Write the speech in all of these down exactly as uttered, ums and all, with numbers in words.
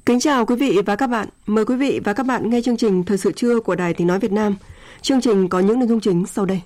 Kính chào quý vị và các bạn. Mời quý vị và các bạn nghe chương trình Thời sự trưa của Đài Tiếng nói Việt Nam. Chương trình có những nội dung chính sau đây.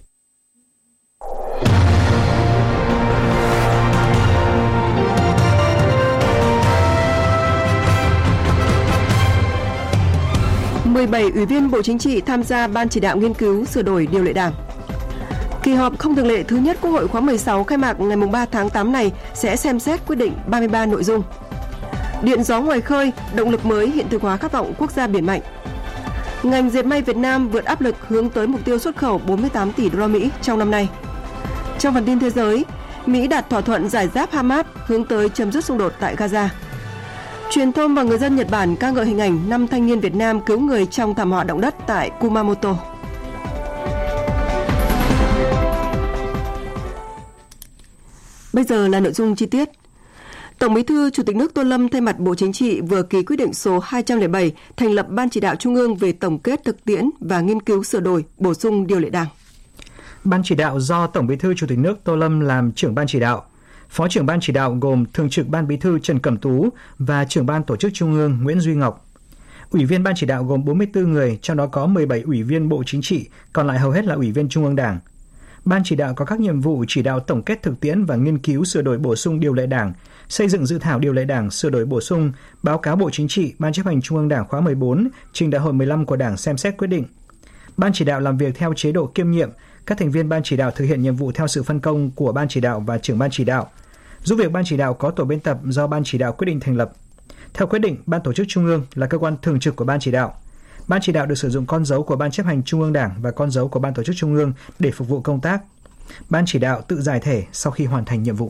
mười bảy ủy viên Bộ Chính trị tham gia Ban chỉ đạo nghiên cứu sửa đổi điều lệ Đảng. Kỳ họp không thường lệ thứ nhất Quốc hội khóa mười sáu khai mạc ngày ba tháng tám này sẽ xem xét quyết định ba mươi ba nội dung. Điện gió ngoài khơi, động lực mới hiện thực hóa khát vọng quốc gia biển mạnh. Ngành dệt may Việt Nam vượt áp lực hướng tới mục tiêu xuất khẩu bốn mươi tám tỷ đô la Mỹ trong năm nay. Trong phần tin thế giới, Mỹ đạt thỏa thuận giải giáp Hamas hướng tới chấm dứt xung đột tại Gaza. Truyền thông và người dân Nhật Bản ca ngợi hình ảnh năm thanh niên Việt Nam cứu người trong thảm họa động đất tại Kumamoto. Bây giờ là nội dung chi tiết. Tổng Bí thư Chủ tịch nước Tô Lâm thay mặt Bộ Chính trị vừa ký quyết định số hai trăm lẻ bảy thành lập Ban chỉ đạo Trung ương về tổng kết thực tiễn và nghiên cứu sửa đổi, bổ sung điều lệ Đảng. Ban chỉ đạo do Tổng Bí thư Chủ tịch nước Tô Lâm làm trưởng ban chỉ đạo. Phó trưởng ban chỉ đạo gồm Thường trực Ban Bí thư Trần Cẩm Tú và trưởng ban tổ chức Trung ương Nguyễn Duy Ngọc. Ủy viên ban chỉ đạo gồm bốn mươi tư người, trong đó có mười bảy ủy viên Bộ Chính trị, còn lại hầu hết là ủy viên Trung ương Đảng. Ban chỉ đạo có các nhiệm vụ chỉ đạo tổng kết thực tiễn và nghiên cứu sửa đổi bổ sung điều lệ Đảng, xây dựng dự thảo điều lệ Đảng sửa đổi bổ sung, báo cáo Bộ Chính trị, Ban chấp hành Trung ương Đảng khóa mười bốn, trình Đại hội mười lăm của Đảng xem xét quyết định. Ban chỉ đạo làm việc theo chế độ kiêm nhiệm, các thành viên ban chỉ đạo thực hiện nhiệm vụ theo sự phân công của ban chỉ đạo và trưởng ban chỉ đạo. Giúp việc ban chỉ đạo có tổ biên tập do ban chỉ đạo quyết định thành lập. Theo quyết định, Ban tổ chức Trung ương là cơ quan thường trực của ban chỉ đạo. Ban chỉ đạo được sử dụng con dấu của Ban chấp hành Trung ương Đảng và con dấu của Ban tổ chức Trung ương để phục vụ công tác. Ban chỉ đạo tự giải thể sau khi hoàn thành nhiệm vụ.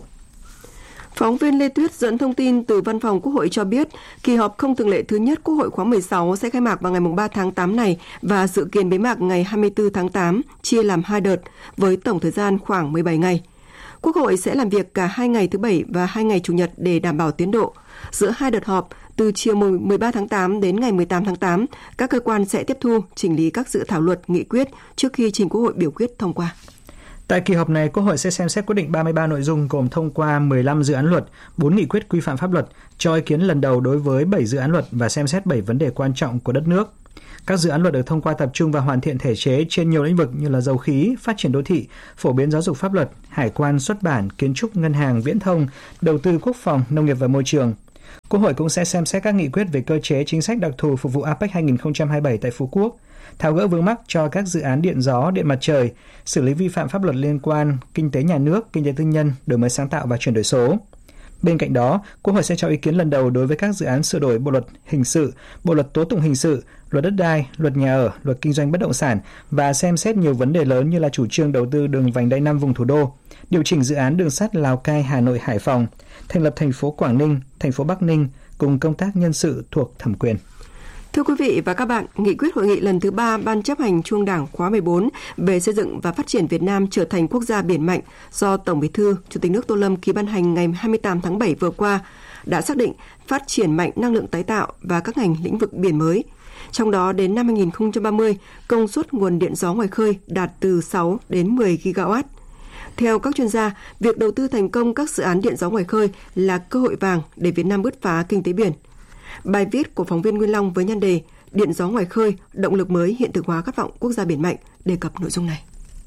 Phóng viên Lê Tuyết dẫn thông tin từ Văn phòng Quốc hội cho biết, kỳ họp không thường lệ thứ nhất Quốc hội khóa mười sáu sẽ khai mạc vào ngày ba tháng tám này và dự kiến bế mạc ngày hai mươi tư tháng tám, chia làm hai đợt với tổng thời gian khoảng mười bảy ngày. Quốc hội sẽ làm việc cả hai ngày thứ Bảy và hai ngày Chủ nhật để đảm bảo tiến độ. Giữa hai đợt họp, từ chiều mười ba tháng tám đến ngày mười tám tháng tám, các cơ quan sẽ tiếp thu, chỉnh lý các dự thảo luật, nghị quyết trước khi trình Quốc hội biểu quyết thông qua. Tại kỳ họp này, Quốc hội sẽ xem xét quyết định ba mươi ba nội dung gồm thông qua mười lăm dự án luật, bốn nghị quyết quy phạm pháp luật, cho ý kiến lần đầu đối với bảy dự án luật và xem xét bảy vấn đề quan trọng của đất nước. Các dự án luật được thông qua tập trung vào hoàn thiện thể chế trên nhiều lĩnh vực như là dầu khí, phát triển đô thị, phổ biến giáo dục pháp luật, hải quan, xuất bản, kiến trúc, ngân hàng, viễn thông, đầu tư quốc phòng, nông nghiệp và môi trường. Quốc hội cũng sẽ xem xét các nghị quyết về cơ chế chính sách đặc thù phục vụ a pếch hai không hai bảy tại Phú Quốc, tháo gỡ vướng mắc cho các dự án điện gió, điện mặt trời, xử lý vi phạm pháp luật liên quan kinh tế nhà nước, kinh tế tư nhân, đổi mới sáng tạo và chuyển đổi số. Bên cạnh đó, Quốc hội sẽ cho ý kiến lần đầu đối với các dự án sửa đổi Bộ luật hình sự, Bộ luật tố tụng hình sự, Luật đất đai, Luật nhà ở, Luật kinh doanh bất động sản và xem xét nhiều vấn đề lớn như là chủ trương đầu tư đường vành đai năm vùng thủ đô, điều chỉnh dự án đường sắt Lào Cai, Hà Nội, Hải Phòng, thành lập thành phố Quảng Ninh, thành phố Bắc Ninh cùng công tác nhân sự thuộc thẩm quyền. Thưa quý vị và các bạn, nghị quyết hội nghị lần thứ ba Ban chấp hành Trung ương Đảng khóa mười bốn về xây dựng và phát triển Việt Nam trở thành quốc gia biển mạnh do Tổng Bí thư Chủ tịch nước Tô Lâm ký ban hành ngày hai mươi tám tháng bảy vừa qua đã xác định phát triển mạnh năng lượng tái tạo và các ngành lĩnh vực biển mới. Trong đó đến năm hai không ba mươi, công suất nguồn điện gió ngoài khơi đạt từ sáu đến mười gigawatt. Theo các chuyên gia, việc đầu tư thành công các dự án điện gió ngoài khơi là cơ hội vàng để Việt Nam bứt phá kinh tế biển. Bài viết của phóng viên Nguyên Long với nhan đề Điện gió ngoài khơi, động lực mới hiện thực hóa khát vọng quốc gia biển mạnh đề cập nội dung này.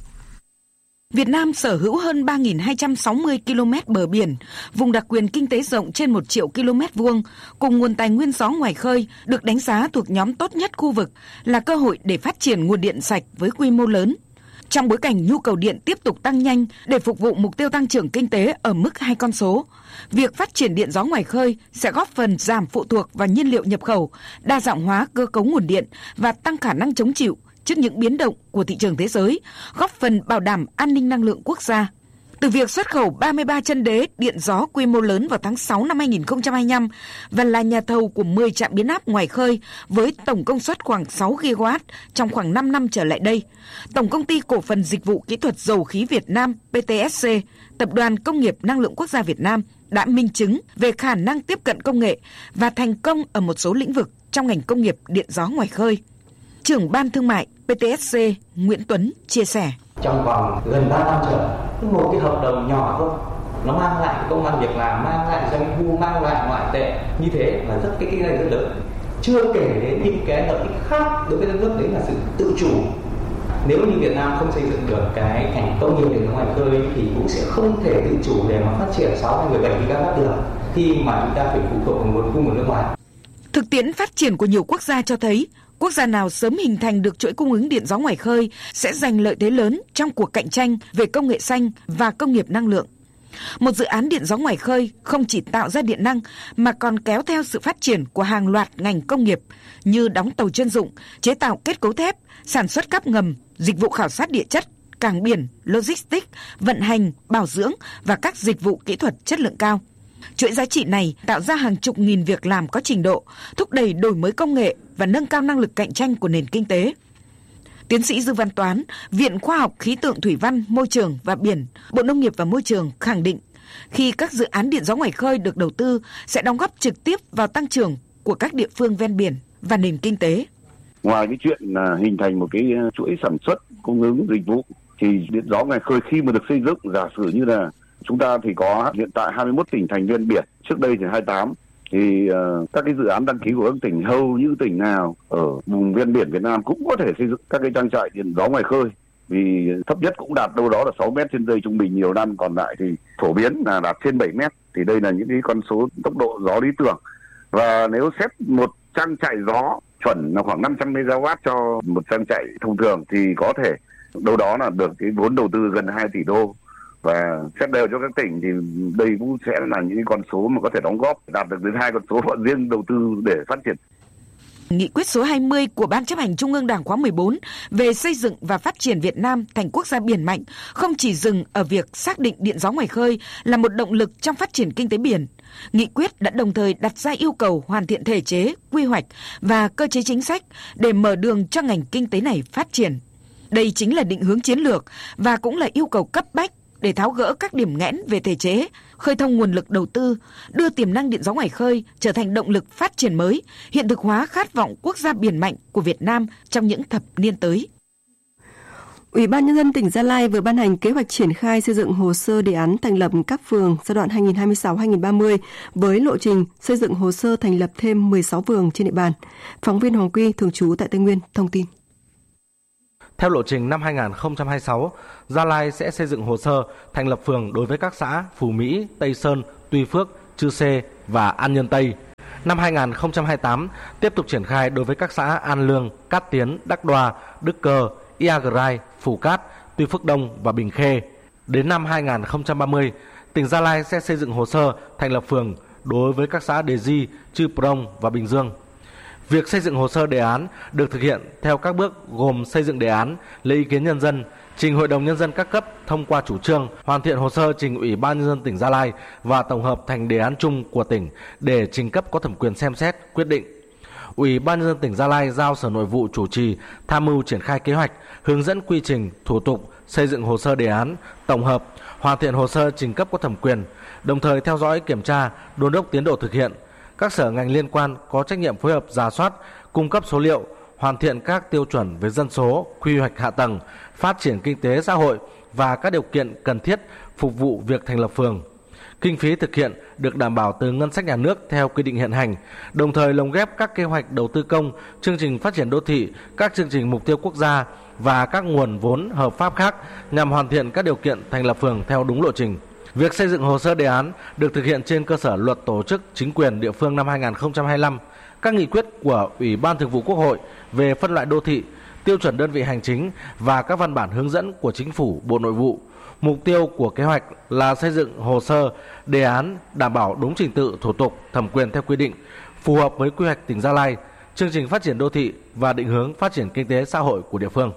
Việt Nam sở hữu hơn ba nghìn hai trăm sáu mươi ki lô mét bờ biển, vùng đặc quyền kinh tế rộng trên một triệu ki lô mét vuông, cùng nguồn tài nguyên gió ngoài khơi được đánh giá thuộc nhóm tốt nhất khu vực, là cơ hội để phát triển nguồn điện sạch với quy mô lớn. Trong bối cảnh nhu cầu điện tiếp tục tăng nhanh để phục vụ mục tiêu tăng trưởng kinh tế ở mức hai con số, việc phát triển điện gió ngoài khơi sẽ góp phần giảm phụ thuộc vào nhiên liệu nhập khẩu, đa dạng hóa cơ cấu nguồn điện và tăng khả năng chống chịu trước những biến động của thị trường thế giới, góp phần bảo đảm an ninh năng lượng quốc gia. Từ việc xuất khẩu ba mươi ba chân đế điện gió quy mô lớn vào tháng sáu năm hai không hai lăm và là nhà thầu của mười trạm biến áp ngoài khơi với tổng công suất khoảng sáu gigawatt trong khoảng năm năm trở lại đây, Tổng Công ty Cổ phần Dịch vụ Kỹ thuật Dầu khí Việt Nam pê tê ét xê, Tập đoàn Công nghiệp Năng lượng Quốc gia Việt Nam đã minh chứng về khả năng tiếp cận công nghệ và thành công ở một số lĩnh vực trong ngành công nghiệp điện gió ngoài khơi. Trưởng Ban Thương mại pê tê ét xê Nguyễn Tuấn chia sẻ. Trong vòng gần ba năm trở, một cái hợp đồng nhỏ thôi nó mang lại công ăn việc làm, mang lại doanh thu, mang lại ngoại tệ, như thế là rất cái cái này rất lớn. Chưa kể đến những cái lợi ích khác đối với đất nước, đấy là sự tự chủ. Nếu như Việt Nam không xây dựng được cái ngành công nghiệp điện ngoài khơi thì cũng sẽ không thể tự chủ để mà phát triển sáu hay mười bảy gigawatt được, khi mà chúng ta phải phụ thuộc vào nguồn cung của nước ngoài. Thực tiễn phát triển của nhiều quốc gia cho thấy, quốc gia nào sớm hình thành được chuỗi cung ứng điện gió ngoài khơi sẽ giành lợi thế lớn trong cuộc cạnh tranh về công nghệ xanh và công nghiệp năng lượng. Một dự án điện gió ngoài khơi không chỉ tạo ra điện năng mà còn kéo theo sự phát triển của hàng loạt ngành công nghiệp như đóng tàu chuyên dụng, chế tạo kết cấu thép, sản xuất cáp ngầm, dịch vụ khảo sát địa chất, cảng biển, logistics, vận hành, bảo dưỡng và các dịch vụ kỹ thuật chất lượng cao. Chuỗi giá trị này tạo ra hàng chục nghìn việc làm có trình độ, thúc đẩy đổi mới công nghệ và nâng cao năng lực cạnh tranh của nền kinh tế. Tiến sĩ Dư Văn Toán, Viện Khoa học Khí tượng Thủy văn, Môi trường và Biển, Bộ Nông nghiệp và Môi trường khẳng định, khi các dự án điện gió ngoài khơi được đầu tư sẽ đóng góp trực tiếp vào tăng trưởng của các địa phương ven biển và nền kinh tế. Ngoài cái chuyện là hình thành một cái chuỗi sản xuất, cung ứng dịch vụ, thì điện gió ngoài khơi khi mà được xây dựng, giả sử như là chúng ta thì có hiện tại hai mươi mốt tỉnh thành ven biển, trước đây thì hai mươi tám, thì uh, các cái dự án đăng ký của các tỉnh, hầu như tỉnh nào ở vùng ven biển Việt Nam cũng có thể xây dựng các cái trang trại điện gió ngoài khơi, vì thấp nhất cũng đạt đâu đó là sáu mét trên giây trung bình nhiều năm, còn lại thì phổ biến là đạt trên bảy mét. Thì đây là những cái con số tốc độ gió lý tưởng. Và nếu xét một trang trại gió chuẩn là khoảng năm trăm mê ga oát cho một trang trại thông thường thì có thể đâu đó là được cái vốn đầu tư gần hai tỷ đô. Và xét đều cho các tỉnh thì đây cũng sẽ là những con số mà có thể đóng góp đạt được đến hai con số riêng đầu tư để phát triển. Nghị quyết số hai mươi của Ban Chấp hành Trung ương Đảng khóa mười bốn về xây dựng và phát triển Việt Nam thành quốc gia biển mạnh không chỉ dừng ở việc xác định điện gió ngoài khơi là một động lực trong phát triển kinh tế biển. Nghị quyết đã đồng thời đặt ra yêu cầu hoàn thiện thể chế, quy hoạch và cơ chế chính sách để mở đường cho ngành kinh tế này phát triển. Đây chính là định hướng chiến lược và cũng là yêu cầu cấp bách để tháo gỡ các điểm nghẽn về thể chế, khơi thông nguồn lực đầu tư, đưa tiềm năng điện gió ngoài khơi trở thành động lực phát triển mới, hiện thực hóa khát vọng quốc gia biển mạnh của Việt Nam trong những thập niên tới. Ủy ban Nhân dân tỉnh Gia Lai vừa ban hành kế hoạch triển khai xây dựng hồ sơ đề án thành lập các phường giai đoạn hai nghìn không trăm hai mươi sáu đến hai nghìn không trăm ba mươi với lộ trình xây dựng hồ sơ thành lập thêm mười sáu phường trên địa bàn. Phóng viên Hoàng Quy thường trú tại Tây Nguyên thông tin. Theo lộ trình năm hai nghìn không trăm hai mươi sáu, Gia Lai sẽ xây dựng hồ sơ thành lập phường đối với các xã Phú Mỹ, Tây Sơn, Tuy Phước, Chư Sê và An Nhân Tây. Năm hai nghìn không trăm hai mươi tám, tiếp tục triển khai đối với các xã An Lương, Cát Tiến, Đắc Đoa, Đức Cơ, Iagrai, Phù Cát, Tuy Phước Đông và Bình Khê. Đến năm hai nghìn không trăm ba mươi, tỉnh Gia Lai sẽ xây dựng hồ sơ thành lập phường đối với các xã Đề Di, Chư Prong và Bình Dương. Việc xây dựng hồ sơ đề án được thực hiện theo các bước gồm xây dựng đề án, lấy ý kiến nhân dân, trình Hội đồng Nhân dân các cấp thông qua chủ trương, hoàn thiện hồ sơ trình Ủy ban Nhân dân tỉnh Gia Lai và tổng hợp thành đề án chung của tỉnh để trình cấp có thẩm quyền xem xét, quyết định. Ủy ban Nhân dân tỉnh Gia Lai giao Sở Nội vụ chủ trì, tham mưu triển khai kế hoạch, hướng dẫn quy trình, thủ tục, xây dựng hồ sơ đề án, tổng hợp, hoàn thiện hồ sơ trình cấp có thẩm quyền, đồng thời theo dõi, kiểm tra, đôn đốc tiến độ thực hiện. Các sở ngành liên quan có trách nhiệm phối hợp rà soát, cung cấp số liệu, hoàn thiện các tiêu chuẩn về dân số, quy hoạch hạ tầng, phát triển kinh tế xã hội và các điều kiện cần thiết phục vụ việc thành lập phường. Kinh phí thực hiện được đảm bảo từ ngân sách nhà nước theo quy định hiện hành, đồng thời lồng ghép các kế hoạch đầu tư công, chương trình phát triển đô thị, các chương trình mục tiêu quốc gia và các nguồn vốn hợp pháp khác nhằm hoàn thiện các điều kiện thành lập phường theo đúng lộ trình. Việc xây dựng hồ sơ đề án được thực hiện trên cơ sở Luật Tổ chức Chính quyền địa phương năm hai nghìn không trăm hai mươi lăm, các nghị quyết của Ủy ban Thường vụ Quốc hội về phân loại đô thị, tiêu chuẩn đơn vị hành chính và các văn bản hướng dẫn của Chính phủ, Bộ Nội vụ. Mục tiêu của kế hoạch là xây dựng hồ sơ, đề án đảm bảo đúng trình tự, thủ tục, thẩm quyền theo quy định, phù hợp với quy hoạch tỉnh Gia Lai, chương trình phát triển đô thị và định hướng phát triển kinh tế xã hội của địa phương.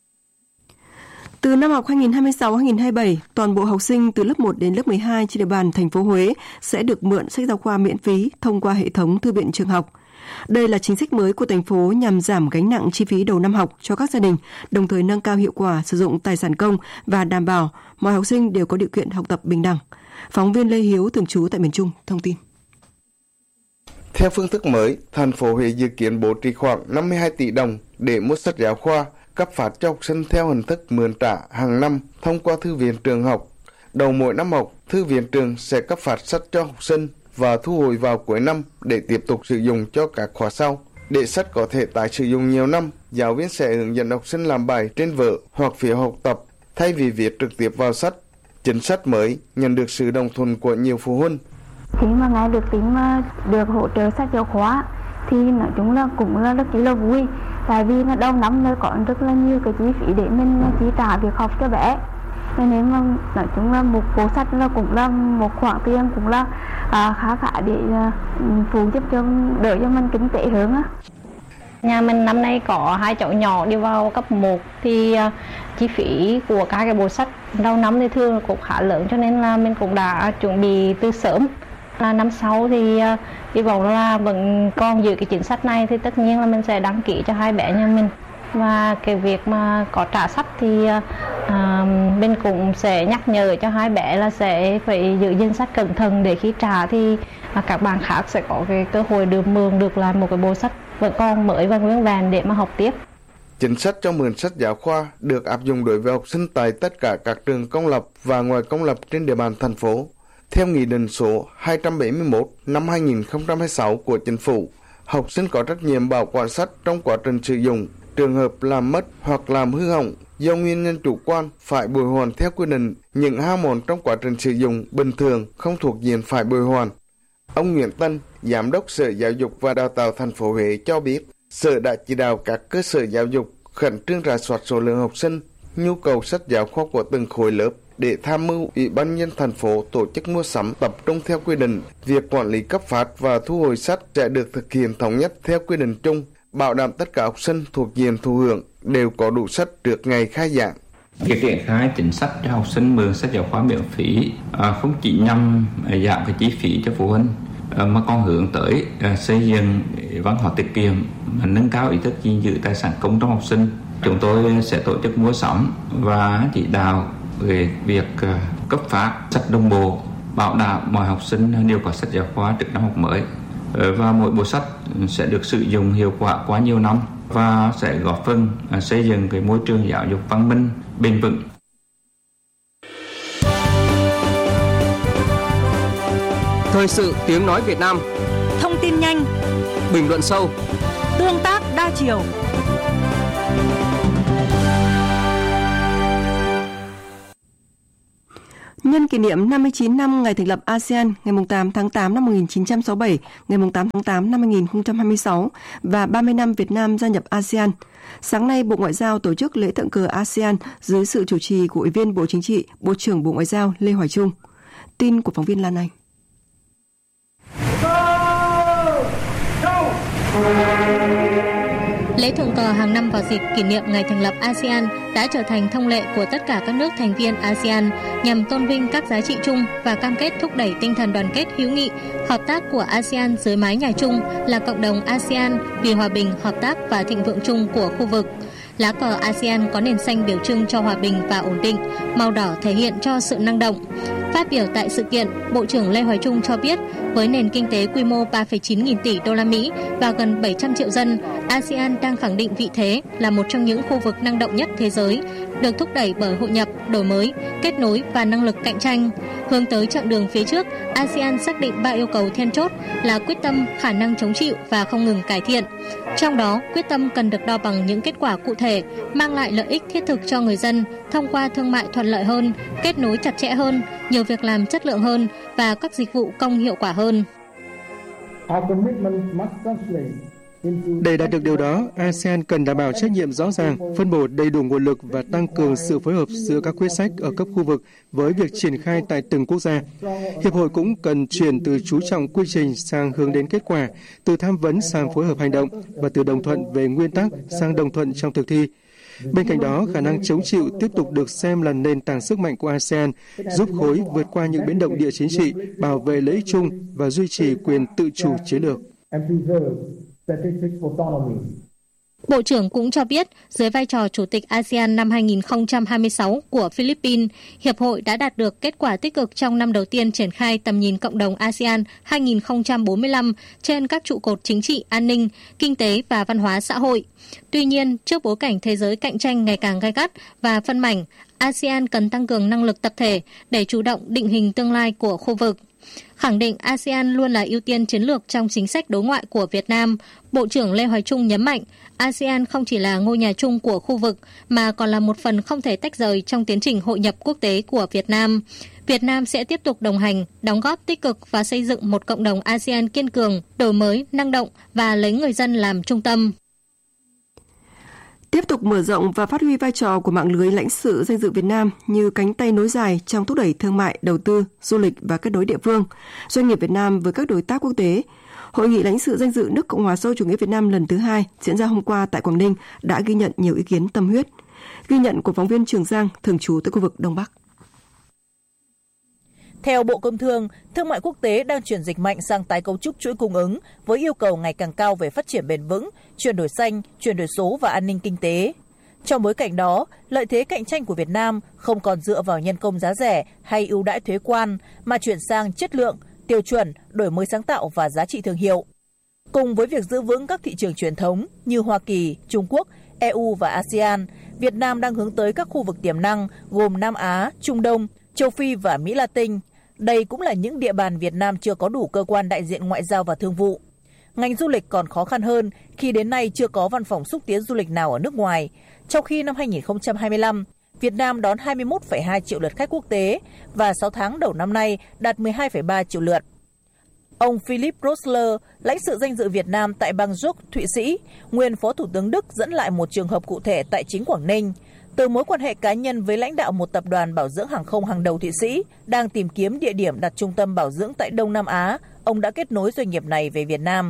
Từ năm học hai nghìn không trăm hai mươi sáu đến hai nghìn không trăm hai mươi bảy, toàn bộ học sinh từ lớp một đến lớp mười hai trên địa bàn thành phố Huế sẽ được mượn sách giáo khoa miễn phí thông qua hệ thống thư viện trường học. Đây là chính sách mới của thành phố nhằm giảm gánh nặng chi phí đầu năm học cho các gia đình, đồng thời nâng cao hiệu quả sử dụng tài sản công và đảm bảo mọi học sinh đều có điều kiện học tập bình đẳng. Phóng viên Lê Hiếu thường trú tại miền Trung thông tin. Theo phương thức mới, thành phố Huế dự kiến bố trí khoảng năm mươi hai tỷ đồng để mua sách giáo khoa cấp phát cho học sinh theo hình thức mượn trả hàng năm thông qua thư viện trường học. Đầu mỗi năm học, thư viện trường sẽ cấp phát sách cho học sinh và thu hồi vào cuối năm để tiếp tục sử dụng cho các khóa sau. Để sách có thể tái sử dụng nhiều năm, giáo viên sẽ hướng dẫn học sinh làm bài trên vở hoặc phiếu học tập thay vì viết trực tiếp vào sách. Chính sách mới nhận được sự đồng thuận của nhiều phụ huynh. Khi mà nghe được tin mà được hỗ trợ sách giáo khoa thì nói chung là cũng là rất là vui, tại vì là đầu năm nó có rất là nhiều cái chi phí để mình chi trả việc học cho bé, nên mà nói chung là một bộ sách là cũng là một khoản tiền cũng là à, khá khá để à, phụ giúp cho đỡ cho mình kinh tế hơn á. Nhà mình năm nay có hai cháu nhỏ đi vào cấp một thì uh, chi phí của các cái bộ sách đầu năm thì thường cũng khá lớn, cho nên là mình cũng đã chuẩn bị từ sớm. Là năm sau thì uh, hy vọng là vẫn còn giữ cái chính sách này thì tất nhiên là mình sẽ đăng ký cho hai bé nhà mình. Và cái việc mà có trả sách thì uh, mình cũng sẽ nhắc nhở cho hai bé là sẽ phải giữ danh sách cẩn thận để khi trả thì uh, các bạn khác sẽ có cái cơ hội được mượn được lại một cái bộ sách vẫn còn mới và nguyên vẹn để mà học tiếp. Chính sách cho mượn sách giáo khoa được áp dụng đối với học sinh tại tất cả các trường công lập và ngoài công lập trên địa bàn thành phố. Theo Nghị định số hai trăm bảy mươi mốt năm hai nghìn không trăm hai mươi sáu của Chính phủ, học sinh có trách nhiệm bảo quản sách trong quá trình sử dụng. Trường hợp làm mất hoặc làm hư hỏng do nguyên nhân chủ quan phải bồi hoàn theo quy định. Những hao mòn trong quá trình sử dụng bình thường không thuộc diện phải bồi hoàn. Ông Nguyễn Tân, Giám đốc Sở Giáo dục và Đào tạo thành phố Huế cho biết, Sở đã chỉ đạo các cơ sở giáo dục khẩn trương rà soát số lượng học sinh, nhu cầu sách giáo khoa của từng khối lớp để tham mưu Ủy ban nhân dân thành phố tổ chức mua sắm tập trung theo quy định. Việc quản lý cấp phát và thu hồi sách sẽ được thực hiện thống nhất theo quy định chung, bảo đảm tất cả học sinh thuộc diện thụ hưởng đều có đủ sách trước ngày khai giảng. Việc triển khai chính sách cho học sinh mượn sách giáo khoa miễn phí à, không chỉ nhằm giảm cái chi phí cho phụ huynh à, mà còn hướng tới à, xây dựng văn hóa tiết kiệm, nâng cao ý thức gìn giữ tài sản công trong học sinh. Chúng tôi sẽ tổ chức mua sắm và chỉ đạo về việc à, cấp phát sách đồng bộ, bảo đảm mọi học sinh đều có sách giáo khoa trước năm học mới à, và mỗi bộ sách sẽ được sử dụng hiệu quả qua nhiều năm và sẽ góp phần à, xây dựng cái môi trường giáo dục văn minh, bền vững. Thời sự tiếng nói Việt Nam. Thông tin nhanh, bình luận sâu, tương tác đa chiều. Nhân kỷ niệm năm mươi chín năm ngày thành lập a sê an ngày tám tháng tám năm một nghìn chín trăm sáu mươi bảy, ngày tám tháng tám năm hai nghìn không trăm hai mươi sáu và ba mươi năm Việt Nam gia nhập a sê an, sáng nay Bộ Ngoại giao tổ chức lễ thượng cờ a sê an dưới sự chủ trì của Ủy viên Bộ Chính trị, Bộ trưởng Bộ Ngoại giao Lê Hoài Trung. Tin của phóng viên Lan Anh. Lễ thượng cờ hàng năm vào dịp kỷ niệm ngày thành lập a sê an đã trở thành thông lệ của tất cả các nước thành viên a sê an nhằm tôn vinh các giá trị chung và cam kết thúc đẩy tinh thần đoàn kết hữu nghị, hợp tác của a sê an dưới mái nhà chung là cộng đồng a sê an vì hòa bình, hợp tác và thịnh vượng chung của khu vực. Lá cờ a sê an có nền xanh biểu trưng cho hòa bình và ổn định, màu đỏ thể hiện cho sự năng động. Phát biểu tại sự kiện, Bộ trưởng Lê Hoài Trung cho biết, với nền kinh tế quy mô ba phẩy chín nghìn tỷ đô la Mỹ và gần bảy trăm triệu dân, a sê an đang khẳng định vị thế là một trong những khu vực năng động nhất thế giới, được thúc đẩy bởi hội nhập, đổi mới, kết nối và năng lực cạnh tranh. Hướng tới chặng đường phía trước, a sê an xác định ba yêu cầu then chốt là quyết tâm, khả năng chống chịu và không ngừng cải thiện. Trong đó, quyết tâm cần được đo bằng những kết quả cụ thể, mang lại lợi ích thiết thực cho người dân thông qua thương mại thuận lợi hơn, kết nối chặt chẽ hơn, nhiều việc làm chất lượng hơn và các dịch vụ công hiệu quả hơn. Để đạt được điều đó, a sê an cần đảm bảo trách nhiệm rõ ràng, phân bổ đầy đủ nguồn lực và tăng cường sự phối hợp giữa các quyết sách ở cấp khu vực với việc triển khai tại từng quốc gia. Hiệp hội cũng cần chuyển từ chú trọng quy trình sang hướng đến kết quả, từ tham vấn sang phối hợp hành động và từ đồng thuận về nguyên tắc sang đồng thuận trong thực thi. Bên cạnh đó, khả năng chống chịu tiếp tục được xem là nền tảng sức mạnh của a sê an, giúp khối vượt qua những biến động địa chính trị, bảo vệ lợi ích chung và duy trì quyền tự chủ chiến lược. Bộ trưởng cũng cho biết, dưới vai trò Chủ tịch a sê an năm hai nghìn không trăm hai mươi sáu của Philippines, Hiệp hội đã đạt được kết quả tích cực trong năm đầu tiên triển khai tầm nhìn cộng đồng a sê an hai nghìn không trăm bốn mươi lăm trên các trụ cột chính trị, an ninh, kinh tế và văn hóa xã hội. Tuy nhiên, trước bối cảnh thế giới cạnh tranh ngày càng gay gắt và phân mảnh, a sê an cần tăng cường năng lực tập thể để chủ động định hình tương lai của khu vực. Khẳng định a sê an luôn là ưu tiên chiến lược trong chính sách đối ngoại của Việt Nam, Bộ trưởng Lê Hoài Trung nhấn mạnh, a sê an không chỉ là ngôi nhà chung của khu vực mà còn là một phần không thể tách rời trong tiến trình hội nhập quốc tế của Việt Nam. Việt Nam sẽ tiếp tục đồng hành, đóng góp tích cực và xây dựng một cộng đồng a sê an kiên cường, đổi mới, năng động và lấy người dân làm trung tâm. Tiếp tục mở rộng và phát huy vai trò của mạng lưới lãnh sự danh dự Việt Nam như cánh tay nối dài trong thúc đẩy thương mại, đầu tư, du lịch và kết nối địa phương, doanh nghiệp Việt Nam với các đối tác quốc tế. Hội nghị lãnh sự danh dự nước Cộng hòa xã hội chủ nghĩa Việt Nam lần thứ hai diễn ra hôm qua tại Quảng Ninh đã ghi nhận nhiều ý kiến tâm huyết. Ghi nhận của phóng viên Trường Giang thường trú tại khu vực Đông Bắc. Theo Bộ Công Thương, thương mại quốc tế đang chuyển dịch mạnh sang tái cấu trúc chuỗi cung ứng với yêu cầu ngày càng cao về phát triển bền vững, chuyển đổi xanh, chuyển đổi số và an ninh kinh tế. Trong bối cảnh đó, lợi thế cạnh tranh của Việt Nam không còn dựa vào nhân công giá rẻ hay ưu đãi thuế quan mà chuyển sang chất lượng, tiêu chuẩn, đổi mới sáng tạo và giá trị thương hiệu. Cùng với việc giữ vững các thị trường truyền thống như Hoa Kỳ, Trung Quốc, e u và a sê an, Việt Nam đang hướng tới các khu vực tiềm năng gồm Nam Á, Trung Đông, Châu Phi và Mỹ Latin. Đây cũng là những địa bàn Việt Nam chưa có đủ cơ quan đại diện ngoại giao và thương vụ. Ngành du lịch còn khó khăn hơn khi đến nay chưa có văn phòng xúc tiến du lịch nào ở nước ngoài, trong khi năm hai nghìn không trăm hai mươi lăm, Việt Nam đón hai mươi mốt phẩy hai triệu lượt khách quốc tế và sáu tháng đầu năm nay đạt mười hai phẩy ba triệu lượt. Ông Philip Rosler, lãnh sự danh dự Việt Nam tại bang Zug, Thụy Sĩ, nguyên Phó Thủ tướng Đức dẫn lại một trường hợp cụ thể tại chính Quảng Ninh. Từ mối quan hệ cá nhân với lãnh đạo một tập đoàn bảo dưỡng hàng không hàng đầu Thụy Sĩ đang tìm kiếm địa điểm đặt trung tâm bảo dưỡng tại Đông Nam Á, ông đã kết nối doanh nghiệp này về Việt Nam.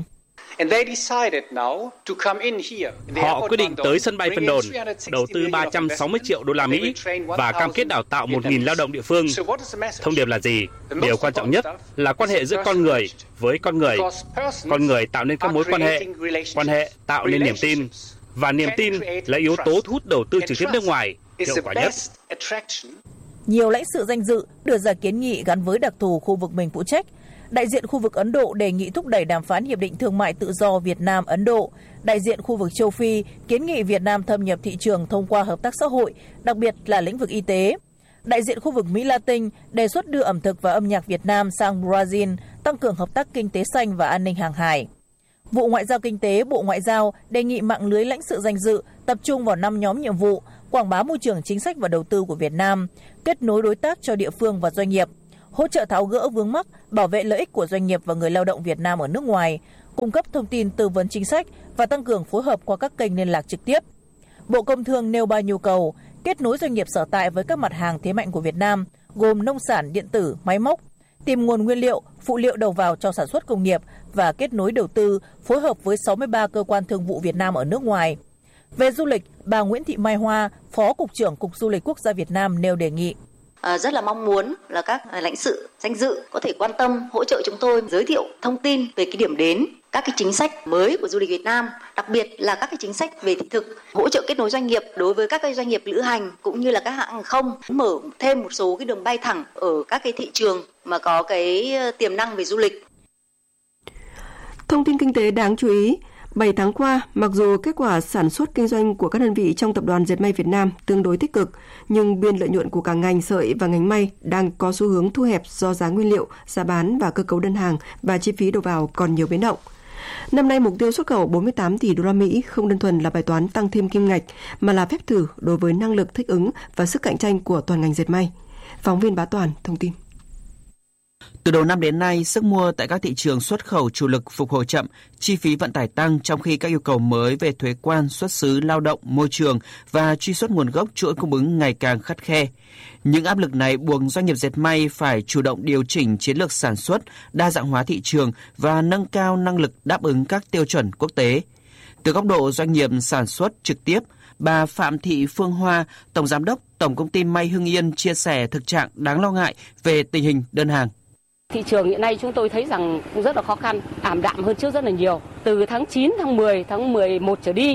Họ quyết định tới sân bay Vân Đồn, đầu tư ba trăm sáu mươi triệu đô la Mỹ và cam kết đào tạo một nghìn lao động địa phương. Thông điệp là gì? Điều quan trọng nhất là quan hệ giữa con người với con người. Con người tạo nên các mối quan hệ, quan hệ tạo nên niềm tin. Và niềm tin là yếu tố thu hút đầu tư trực tiếp nước ngoài hiệu quả nhất. Nhiều lãnh sự danh dự đưa ra kiến nghị gắn với đặc thù khu vực mình phụ trách. Đại diện khu vực Ấn Độ đề nghị thúc đẩy đàm phán Hiệp định Thương mại Tự do Việt Nam-Ấn Độ. Đại diện khu vực Châu Phi kiến nghị Việt Nam thâm nhập thị trường thông qua hợp tác xã hội, đặc biệt là lĩnh vực y tế. Đại diện khu vực Mỹ Latin đề xuất đưa ẩm thực và âm nhạc Việt Nam sang Brazil, tăng cường hợp tác kinh tế xanh và an ninh hàng hải. Vụ Ngoại giao Kinh tế, Bộ Ngoại giao đề nghị mạng lưới lãnh sự danh dự tập trung vào năm nhóm nhiệm vụ, quảng bá môi trường chính sách và đầu tư của Việt Nam, kết nối đối tác cho địa phương và doanh nghiệp, hỗ trợ tháo gỡ vướng mắc, bảo vệ lợi ích của doanh nghiệp và người lao động Việt Nam ở nước ngoài, cung cấp thông tin tư vấn chính sách và tăng cường phối hợp qua các kênh liên lạc trực tiếp. Bộ Công Thương nêu ba nhu cầu, kết nối doanh nghiệp sở tại với các mặt hàng thế mạnh của Việt Nam, gồm nông sản, điện tử, máy móc, tìm nguồn nguyên liệu, phụ liệu đầu vào cho sản xuất công nghiệp và kết nối đầu tư, phối hợp với sáu mươi ba cơ quan thương vụ Việt Nam ở nước ngoài. Về du lịch, bà Nguyễn Thị Mai Hoa, Phó Cục trưởng Cục Du lịch Quốc gia Việt Nam nêu đề nghị. À, rất là mong muốn là các lãnh sự danh dự có thể quan tâm hỗ trợ chúng tôi giới thiệu thông tin về cái điểm đến, các cái chính sách mới của du lịch Việt Nam, đặc biệt là các cái chính sách về thị thực, hỗ trợ kết nối doanh nghiệp đối với các cái doanh nghiệp lữ hành cũng như là các hãng hàng không, mở thêm một số cái đường bay thẳng ở các cái thị trường mà có cái tiềm năng về du lịch. Thông tin kinh tế đáng chú ý. bảy tháng qua, mặc dù kết quả sản xuất kinh doanh của các đơn vị trong Tập đoàn Dệt may Việt Nam tương đối tích cực, nhưng biên lợi nhuận của cả ngành sợi và ngành may đang có xu hướng thu hẹp do giá nguyên liệu, giá bán và cơ cấu đơn hàng và chi phí đầu vào còn nhiều biến động. Năm nay, mục tiêu xuất khẩu bốn mươi tám tỷ đô la Mỹ không đơn thuần là bài toán tăng thêm kim ngạch, mà là phép thử đối với năng lực thích ứng và sức cạnh tranh của toàn ngành dệt may. Phóng viên Bá Toàn thông tin. Từ đầu năm đến nay, sức mua tại các thị trường xuất khẩu chủ lực phục hồi chậm, chi phí vận tải tăng trong khi các yêu cầu mới về thuế quan, xuất xứ, lao động, môi trường và truy xuất nguồn gốc chuỗi cung ứng ngày càng khắt khe. Những áp lực này buộc doanh nghiệp dệt may phải chủ động điều chỉnh chiến lược sản xuất, đa dạng hóa thị trường và nâng cao năng lực đáp ứng các tiêu chuẩn quốc tế. Từ góc độ doanh nghiệp sản xuất trực tiếp, bà Phạm Thị Phương Hoa, Tổng Giám đốc Tổng Công ty May Hưng Yên chia sẻ thực trạng đáng lo ngại về tình hình đơn hàng. Thị trường hiện nay chúng tôi thấy rằng cũng rất là khó khăn, ảm đạm hơn trước rất là nhiều. Từ tháng chín, tháng mười, tháng mười một trở đi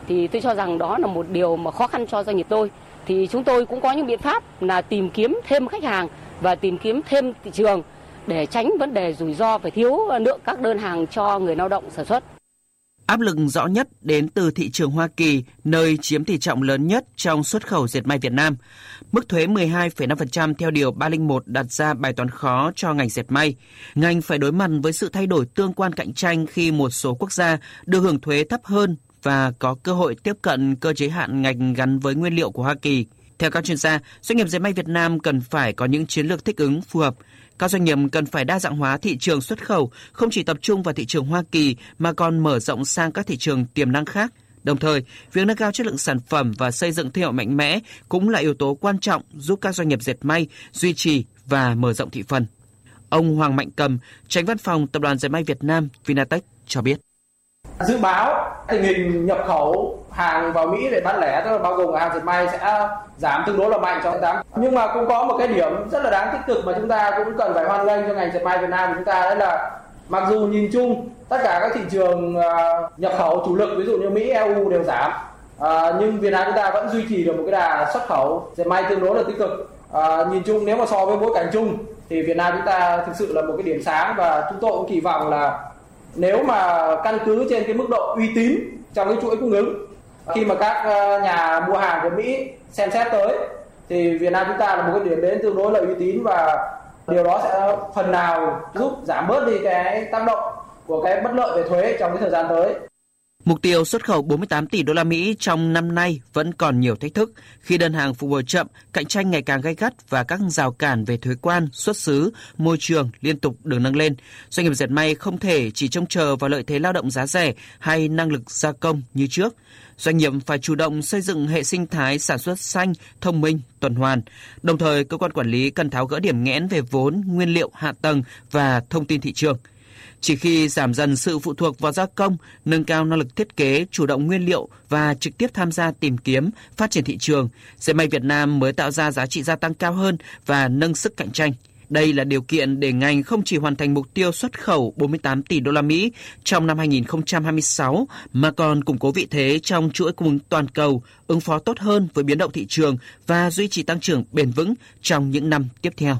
thì tôi cho rằng đó là một điều mà khó khăn cho doanh nghiệp tôi. Thì chúng tôi cũng có những biện pháp là tìm kiếm thêm khách hàng và tìm kiếm thêm thị trường để tránh vấn đề rủi ro về thiếu lượng các đơn hàng cho người lao động sản xuất. Áp lực rõ nhất đến từ thị trường Hoa Kỳ, nơi chiếm tỷ trọng lớn nhất trong xuất khẩu dệt may Việt Nam. Mức thuế mười hai phẩy năm phần trăm theo điều ba không một đặt ra bài toán khó cho ngành dệt may. Ngành phải đối mặt với sự thay đổi tương quan cạnh tranh khi một số quốc gia được hưởng thuế thấp hơn và có cơ hội tiếp cận cơ chế hạn ngạch gắn với nguyên liệu của Hoa Kỳ. Theo các chuyên gia, doanh nghiệp dệt may Việt Nam cần phải có những chiến lược thích ứng phù hợp. Các doanh nghiệp cần phải đa dạng hóa thị trường xuất khẩu, không chỉ tập trung vào thị trường Hoa Kỳ mà còn mở rộng sang các thị trường tiềm năng khác. Đồng thời, việc nâng cao chất lượng sản phẩm và xây dựng thương hiệu mạnh mẽ cũng là yếu tố quan trọng giúp các doanh nghiệp dệt may duy trì và mở rộng thị phần. Ông Hoàng Mạnh Cầm, Chánh Văn phòng Tập đoàn Dệt may Việt Nam Vinatech cho biết. Dự báo tình hình nhập khẩu hàng vào Mỹ để bán lẻ, tức là bao gồm hàng dệt may sẽ giảm tương đối là mạnh trong tháng tám. Nhưng mà cũng có một cái điểm rất là đáng tích cực mà chúng ta cũng cần phải hoan nghênh cho ngành dệt may Việt Nam của chúng ta, đấy là mặc dù nhìn chung tất cả các thị trường nhập khẩu chủ lực ví dụ như Mỹ, e u đều giảm, nhưng Việt Nam chúng ta vẫn duy trì được một cái đà xuất khẩu dệt may tương đối là tích cực. Nhìn chung nếu mà so với bối cảnh chung thì Việt Nam chúng ta thực sự là một cái điểm sáng, và chúng tôi cũng kỳ vọng là nếu mà căn cứ trên cái mức độ uy tín trong cái chuỗi cung ứng, khi mà các nhà mua hàng của Mỹ xem xét tới thì Việt Nam chúng ta là một cái điểm đến tương đối là uy tín, và điều đó sẽ phần nào giúp giảm bớt đi cái tác động của cái bất lợi về thuế trong cái thời gian tới. Mục tiêu xuất khẩu bốn mươi tám tỷ đô la Mỹ trong năm nay vẫn còn nhiều thách thức khi đơn hàng phục hồi chậm, cạnh tranh ngày càng gay gắt và các rào cản về thuế quan, xuất xứ, môi trường liên tục được nâng lên. Doanh nghiệp dệt may không thể chỉ trông chờ vào lợi thế lao động giá rẻ hay năng lực gia công như trước. Doanh nghiệp phải chủ động xây dựng hệ sinh thái sản xuất xanh, thông minh, tuần hoàn. Đồng thời, cơ quan quản lý cần tháo gỡ điểm nghẽn về vốn, nguyên liệu, hạ tầng và thông tin thị trường. Chỉ khi giảm dần sự phụ thuộc vào gia công, nâng cao năng lực thiết kế, chủ động nguyên liệu và trực tiếp tham gia tìm kiếm, phát triển thị trường, dệt may Việt Nam mới tạo ra giá trị gia tăng cao hơn và nâng sức cạnh tranh. Đây là điều kiện để ngành không chỉ hoàn thành mục tiêu xuất khẩu bốn mươi tám tỷ đô la Mỹ trong năm hai nghìn không trăm hai mươi sáu mà còn củng cố vị thế trong chuỗi cung ứng toàn cầu, ứng phó tốt hơn với biến động thị trường và duy trì tăng trưởng bền vững trong những năm tiếp theo.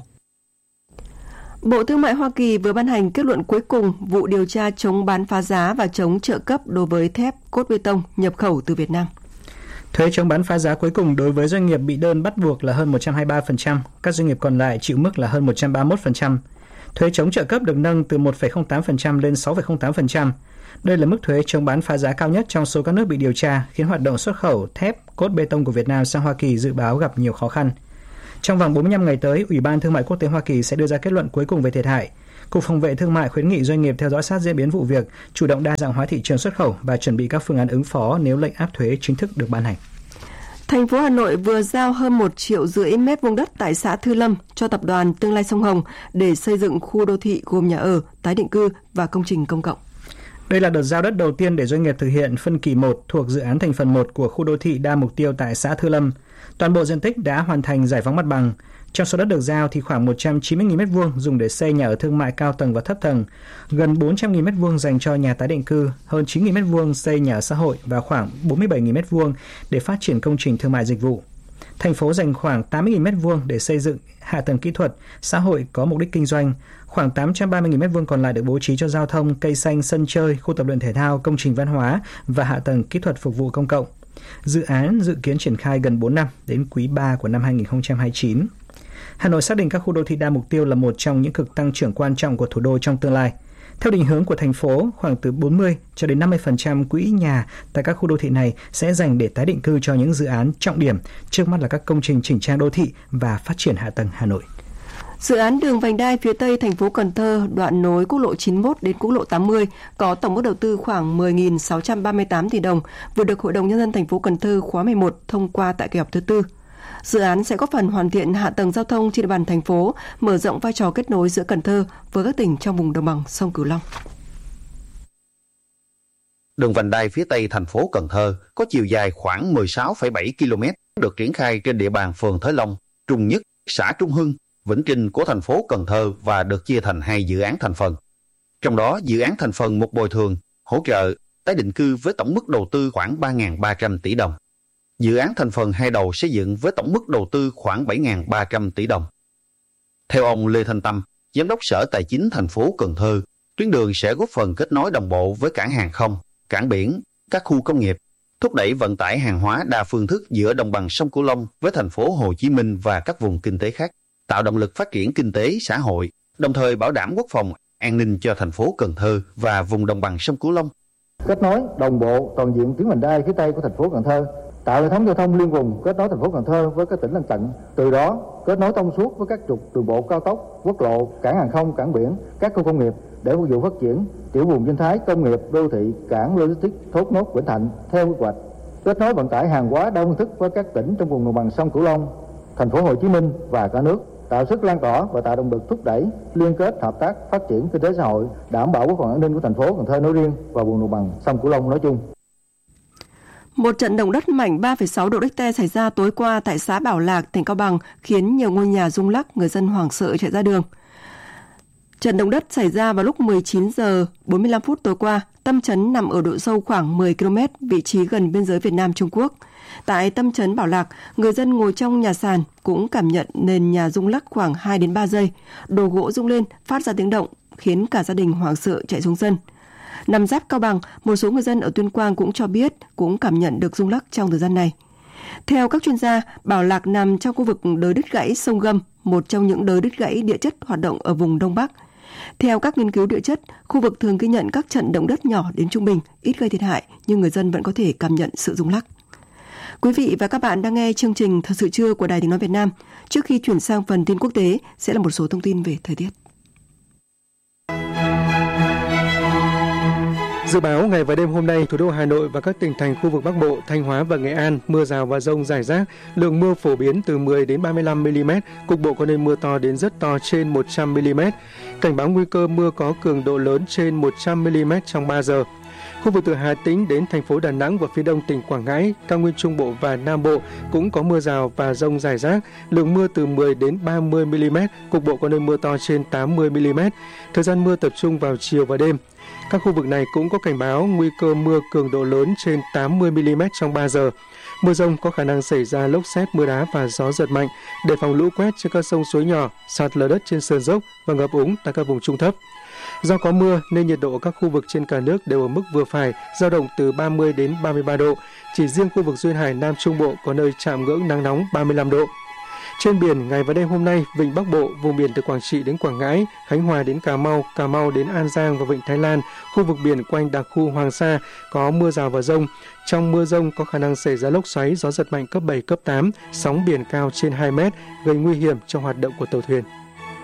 Bộ Thương mại Hoa Kỳ vừa ban hành kết luận cuối cùng vụ điều tra chống bán phá giá và chống trợ cấp đối với thép cốt bê tông nhập khẩu từ Việt Nam. Thuế chống bán phá giá cuối cùng đối với doanh nghiệp bị đơn bắt buộc là hơn một trăm hai mươi ba phần trăm, các doanh nghiệp còn lại chịu mức là hơn một trăm ba mươi mốt phần trăm. Thuế chống trợ cấp được nâng từ một phẩy không tám phần trăm lên sáu phẩy không tám phần trăm. Đây là mức thuế chống bán phá giá cao nhất trong số các nước bị điều tra, khiến hoạt động xuất khẩu thép cốt bê tông của Việt Nam sang Hoa Kỳ dự báo gặp nhiều khó khăn. Trong vòng bốn mươi lăm ngày tới, Ủy ban Thương mại Quốc tế Hoa Kỳ sẽ đưa ra kết luận cuối cùng về thiệt hại. Cục Phòng vệ Thương mại khuyến nghị doanh nghiệp theo dõi sát diễn biến vụ việc, chủ động đa dạng hóa thị trường xuất khẩu và chuẩn bị các phương án ứng phó nếu lệnh áp thuế chính thức được ban hành. Thành phố Hà Nội vừa giao hơn một triệu rưỡi mét vuông đất tại xã Thư Lâm cho tập đoàn Tương lai Sông Hồng để xây dựng khu đô thị gồm nhà ở, tái định cư và công trình công cộng. Đây là đợt giao đất đầu tiên để doanh nghiệp thực hiện phân kỳ một thuộc dự án thành phần một của khu đô thị đa mục tiêu tại xã Thư Lâm. Toàn bộ diện tích đã hoàn thành giải phóng mặt bằng. Trong số đất được giao thì khoảng một trăm chín mươi nghìn mét vuông dùng để xây nhà ở thương mại cao tầng và thấp tầng, gần bốn trăm nghìn mét vuông dành cho nhà tái định cư, hơn chín nghìn mét vuông xây nhà ở xã hội và khoảng bốn mươi bảy nghìn mét vuông để phát triển công trình thương mại dịch vụ. Thành phố dành khoảng tám mươi nghìn mét vuông để xây dựng hạ tầng kỹ thuật, xã hội có mục đích kinh doanh. Khoảng tám trăm ba mươi nghìn mét vuông còn lại được bố trí cho giao thông, cây xanh, sân chơi, khu tập luyện thể thao, công trình văn hóa và hạ tầng kỹ thuật phục vụ công cộng. Dự án dự kiến triển khai gần bốn năm đến quý ba của năm hai nghìn không trăm hai mươi chín. Hà Nội xác định các khu đô thị đa mục tiêu là một trong những cực tăng trưởng quan trọng của thủ đô trong tương lai. Theo định hướng của thành phố, khoảng từ bốn mươi cho đến năm mươi phần trăm quỹ nhà tại các khu đô thị này sẽ dành để tái định cư cho những dự án trọng điểm, trước mắt là các công trình chỉnh trang đô thị và phát triển hạ tầng Hà Nội. Dự án đường vành đai phía Tây thành phố Cần Thơ, đoạn nối quốc lộ chín mươi mốt đến quốc lộ tám mươi, có tổng mức đầu tư khoảng mười nghìn sáu trăm ba mươi tám tỷ đồng, vừa được Hội đồng Nhân dân thành phố Cần Thơ khóa mười một thông qua tại kỳ họp thứ tư. Dự án sẽ góp phần hoàn thiện hạ tầng giao thông trên địa bàn thành phố, mở rộng vai trò kết nối giữa Cần Thơ với các tỉnh trong vùng đồng bằng sông Cửu Long. Đường vành đai phía Tây thành phố Cần Thơ có chiều dài khoảng mười sáu phẩy bảy ki lô mét, được triển khai trên địa bàn phường Thới Long, Trung Nhất, xã Trung Hưng, Vĩnh Trinh của thành phố Cần Thơ và được chia thành hai dự án thành phần. Trong đó, dự án thành phần một bồi thường, hỗ trợ tái định cư với tổng mức đầu tư khoảng ba nghìn ba trăm tỷ đồng. Dự án thành phần hai đầu xây dựng với tổng mức đầu tư khoảng bảy nghìn ba trăm tỷ đồng. Theo ông Lê Thanh Tâm, Giám đốc Sở Tài chính thành phố Cần Thơ, tuyến đường sẽ góp phần kết nối đồng bộ với cảng hàng không, cảng biển, các khu công nghiệp, thúc đẩy vận tải hàng hóa đa phương thức giữa đồng bằng sông Cửu Long với thành phố Hồ Chí Minh và các vùng kinh tế khác, tạo động lực phát triển kinh tế, xã hội, đồng thời bảo đảm quốc phòng, an ninh cho thành phố Cần Thơ và vùng đồng bằng sông Cửu Long. Kết nối đồng bộ toàn diện tuyến vành đai phía Tây của thành phố Cần Thơ, tạo hệ thống giao thông liên vùng kết nối thành phố Cần Thơ với các tỉnh lân cận, từ đó kết nối thông suốt với các trục đường bộ cao tốc, quốc lộ, cảng hàng không, cảng biển, các khu công nghiệp để phục vụ phát triển tiểu vùng sinh thái, công nghiệp, đô thị, cảng logistics Thốt Nốt, Vĩnh Thạnh theo quy hoạch. Kết nối vận tải hàng hóa đa phương thức với các tỉnh trong vùng đồng bằng sông Cửu Long, thành phố Hồ Chí Minh và cả nước, tạo sức lan tỏa và tạo động lực thúc đẩy liên kết hợp tác phát triển kinh tế xã hội, đảm bảo quốc phòng an ninh của thành phố Cần Thơ nói riêng và vùng đồng bằng sông Cửu Long nói chung. Một trận động đất mạnh ba phẩy sáu độ Richter xảy ra tối qua tại xã Bảo Lạc, tỉnh Cao Bằng khiến nhiều ngôi nhà rung lắc, người dân hoảng sợ chạy ra đường. Trận động đất xảy ra vào lúc mười chín giờ bốn mươi lăm phút tối qua, tâm chấn nằm ở độ sâu khoảng mười ki lô mét, vị trí gần biên giới Việt Nam Trung Quốc. Tại tâm chấn Bảo Lạc, người dân ngồi trong nhà sàn cũng cảm nhận nền nhà rung lắc khoảng hai đến ba giây, đồ gỗ rung lên phát ra tiếng động khiến cả gia đình hoảng sợ chạy xuống sân. Nằm giáp Cao Bằng, một số người dân ở Tuyên Quang cũng cho biết cũng cảm nhận được rung lắc trong thời gian này. Theo các chuyên gia, Bảo Lạc nằm trong khu vực đới đứt gãy sông Gâm, một trong những đới đứt gãy địa chất hoạt động ở vùng Đông Bắc. Theo các nghiên cứu địa chất, khu vực thường ghi nhận các trận động đất nhỏ đến trung bình, ít gây thiệt hại, nhưng người dân vẫn có thể cảm nhận sự rung lắc. Quý vị và các bạn đang nghe chương trình Thật sự trưa của Đài Tiếng nói Việt Nam. Trước khi chuyển sang phần tin quốc tế, sẽ là một số thông tin về thời tiết. Dự báo ngày và đêm hôm nay, thủ đô Hà Nội và các tỉnh thành khu vực Bắc Bộ, Thanh Hóa và Nghệ An mưa rào và dông rải rác, lượng mưa phổ biến từ mười đến ba mươi lăm mi-li-mét, cục bộ có nơi mưa to đến rất to trên một trăm mi-li-mét. Cảnh báo nguy cơ mưa có cường độ lớn trên một trăm mi-li-mét trong ba giờ. Khu vực từ Hà Tĩnh đến thành phố Đà Nẵng và phía đông tỉnh Quảng Ngãi, cao nguyên Trung Bộ và Nam Bộ cũng có mưa rào và dông rải rác, lượng mưa từ mười đến ba mươi mi-li-mét, cục bộ có nơi mưa to trên tám mươi mi-li-mét. Thời gian mưa tập trung vào chiều và đêm. Các khu vực này cũng có cảnh báo nguy cơ mưa cường độ lớn trên tám mươi mi-li-mét trong ba giờ. Mưa dông có khả năng xảy ra lốc sét, mưa đá và gió giật mạnh, đề phòng lũ quét trên các sông suối nhỏ, sạt lở đất trên sườn dốc và ngập úng tại các vùng trung thấp. Do có mưa nên nhiệt độ ở các khu vực trên cả nước đều ở mức vừa phải, dao động từ ba mươi đến ba mươi ba độ. Chỉ riêng khu vực duyên hải Nam Trung Bộ có nơi chạm ngưỡng nắng nóng ba mươi lăm độ. Trên biển, ngày và đêm hôm nay, vịnh Bắc Bộ, vùng biển từ Quảng Trị đến Quảng Ngãi, Khánh Hòa đến Cà Mau, Cà Mau đến An Giang và vịnh Thái Lan, khu vực biển quanh đặc khu Hoàng Sa có mưa rào và dông. Trong mưa dông có khả năng xảy ra lốc xoáy, gió giật mạnh cấp bảy, cấp tám, sóng biển cao trên hai mét, gây nguy hiểm cho hoạt động của tàu thuyền.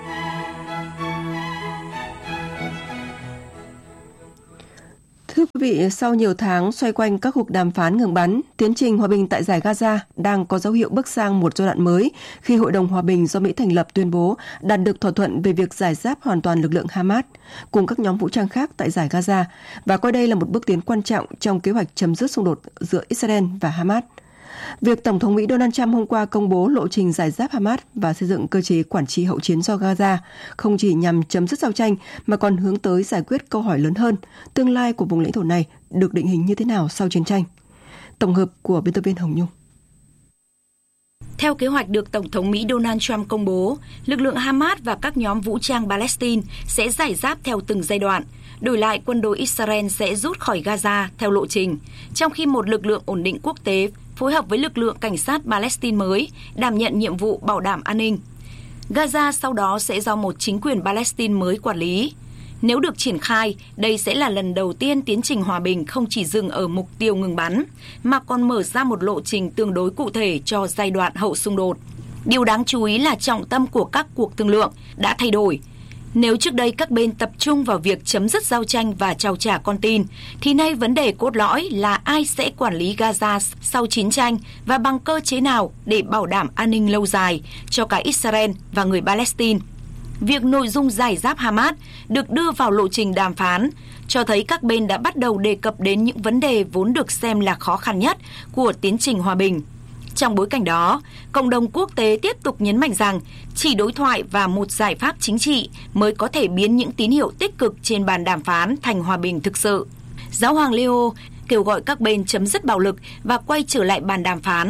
Thưa quý vị, sau nhiều tháng xoay quanh các cuộc đàm phán ngừng bắn, tiến trình hòa bình tại Dải Gaza đang có dấu hiệu bước sang một giai đoạn mới khi Hội đồng Hòa bình do Mỹ thành lập tuyên bố đạt được thỏa thuận về việc giải giáp hoàn toàn lực lượng Hamas cùng các nhóm vũ trang khác tại Dải Gaza và coi đây là một bước tiến quan trọng trong kế hoạch chấm dứt xung đột giữa Israel và Hamas. Việc Tổng thống Mỹ Donald Trump hôm qua công bố lộ trình giải giáp Hamas và xây dựng cơ chế quản trị hậu chiến do Gaza không chỉ nhằm chấm dứt giao tranh mà còn hướng tới giải quyết câu hỏi lớn hơn, tương lai của vùng lãnh thổ này được định hình như thế nào sau chiến tranh. Tổng hợp của biên tập viên Hồng Nhung. Theo kế hoạch được Tổng thống Mỹ Donald Trump công bố, lực lượng Hamas và các nhóm vũ trang Palestine sẽ giải giáp theo từng giai đoạn. Đổi lại, quân đội Israel sẽ rút khỏi Gaza theo lộ trình, trong khi một lực lượng ổn định quốc tế phối hợp với lực lượng cảnh sát Palestine mới đảm nhận nhiệm vụ bảo đảm an ninh. Gaza sau đó sẽ do một chính quyền Palestine mới quản lý. Nếu được triển khai, đây sẽ là lần đầu tiên tiến trình hòa bình không chỉ dừng ở mục tiêu ngừng bắn, mà còn mở ra một lộ trình tương đối cụ thể cho giai đoạn hậu xung đột. Điều đáng chú ý là trọng tâm của các cuộc thương lượng đã thay đổi. Nếu trước đây các bên tập trung vào việc chấm dứt giao tranh và trao trả con tin, thì nay vấn đề cốt lõi là ai sẽ quản lý Gaza sau chiến tranh và bằng cơ chế nào để bảo đảm an ninh lâu dài cho cả Israel và người Palestine. Việc nội dung giải giáp Hamas được đưa vào lộ trình đàm phán cho thấy các bên đã bắt đầu đề cập đến những vấn đề vốn được xem là khó khăn nhất của tiến trình hòa bình. Trong bối cảnh đó, cộng đồng quốc tế tiếp tục nhấn mạnh rằng chỉ đối thoại và một giải pháp chính trị mới có thể biến những tín hiệu tích cực trên bàn đàm phán thành hòa bình thực sự. Giáo hoàng Leo kêu gọi các bên chấm dứt bạo lực và quay trở lại bàn đàm phán.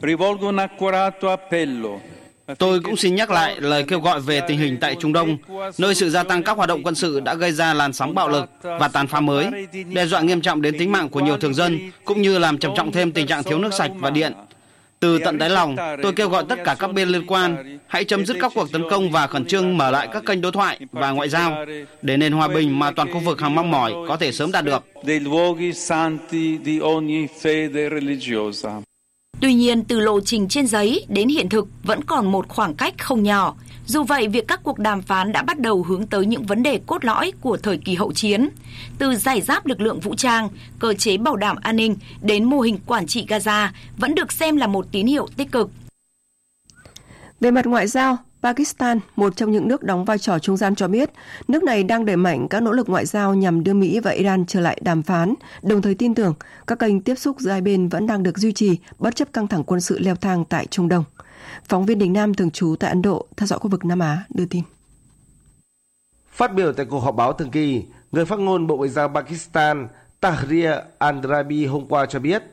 Tôi cũng xin nhắc lại lời kêu gọi về tình hình tại Trung Đông, nơi sự gia tăng các hoạt động quân sự đã gây ra làn sóng bạo lực và tàn phá mới, đe dọa nghiêm trọng đến tính mạng của nhiều thường dân, cũng như làm trầm trọng thêm tình trạng thiếu nước sạch và điện. Từ tận đáy lòng, tôi kêu gọi tất cả các bên liên quan hãy chấm dứt các cuộc tấn công và khẩn trương mở lại các kênh đối thoại và ngoại giao để nền hòa bình mà toàn khu vực hằng mong mỏi có thể sớm đạt được. Tuy nhiên, từ lộ trình trên giấy đến hiện thực vẫn còn một khoảng cách không nhỏ. Dù vậy, việc các cuộc đàm phán đã bắt đầu hướng tới những vấn đề cốt lõi của thời kỳ hậu chiến, từ giải giáp lực lượng vũ trang, cơ chế bảo đảm an ninh đến mô hình quản trị Gaza vẫn được xem là một tín hiệu tích cực. Về mặt ngoại giao, Pakistan, một trong những nước đóng vai trò trung gian cho biết, nước này đang đẩy mạnh các nỗ lực ngoại giao nhằm đưa Mỹ và Iran trở lại đàm phán, đồng thời tin tưởng các kênh tiếp xúc giữa hai bên vẫn đang được duy trì bất chấp căng thẳng quân sự leo thang tại Trung Đông. Phóng viên Đình Nam thường trú tại Ấn Độ, theo dõi khu vực Nam Á, đưa tin. Phát biểu tại cuộc họp báo thường kỳ, người phát ngôn Bộ Ngoại giao Pakistan Tahrir Andrabi hôm qua cho biết,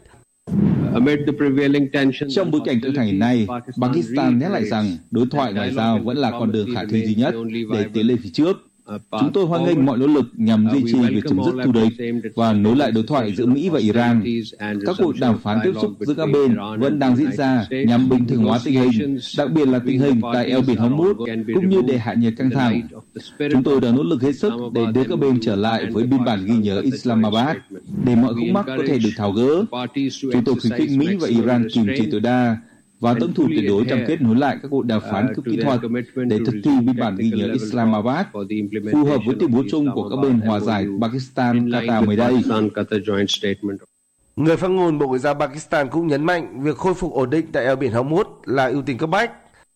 trong bối cảnh căng thẳng hiện nay, Pakistan nhắc lại rằng đối thoại ngoại giao vẫn là con đường khả thi duy nhất để tiến lên phía trước. Chúng tôi hoan nghênh mọi nỗ lực nhằm duy trì việc chấm dứt thù địch và nối lại đối thoại giữa Mỹ và Iran. Các cuộc đàm phán tiếp xúc giữa các bên vẫn đang diễn ra nhằm bình thường hóa tình hình, đặc biệt là tình hình tại eo biển Hormuz, cũng như để hạ nhiệt căng thẳng. Chúng tôi đã nỗ lực hết sức để đưa các bên trở lại với biên bản ghi nhớ Islamabad, để mọi khúc mắc có thể được tháo gỡ. Chúng tôi khuyến khích Mỹ và Iran kiềm chế tối đa và tuân thủ tuyệt đối cam kết nối lại các cuộc đàm phán cấp kỹ thuật để thực thi biên bản ghi nhớ Islamabad, phù hợp với tuyên bố chung của các bên hòa giải Pakistan, Qatar mới đây. Người phát ngôn Bộ Ngoại giao Pakistan cũng nhấn mạnh việc khôi phục ổn định tại eo biển Hormuz là ưu tiên cấp bách.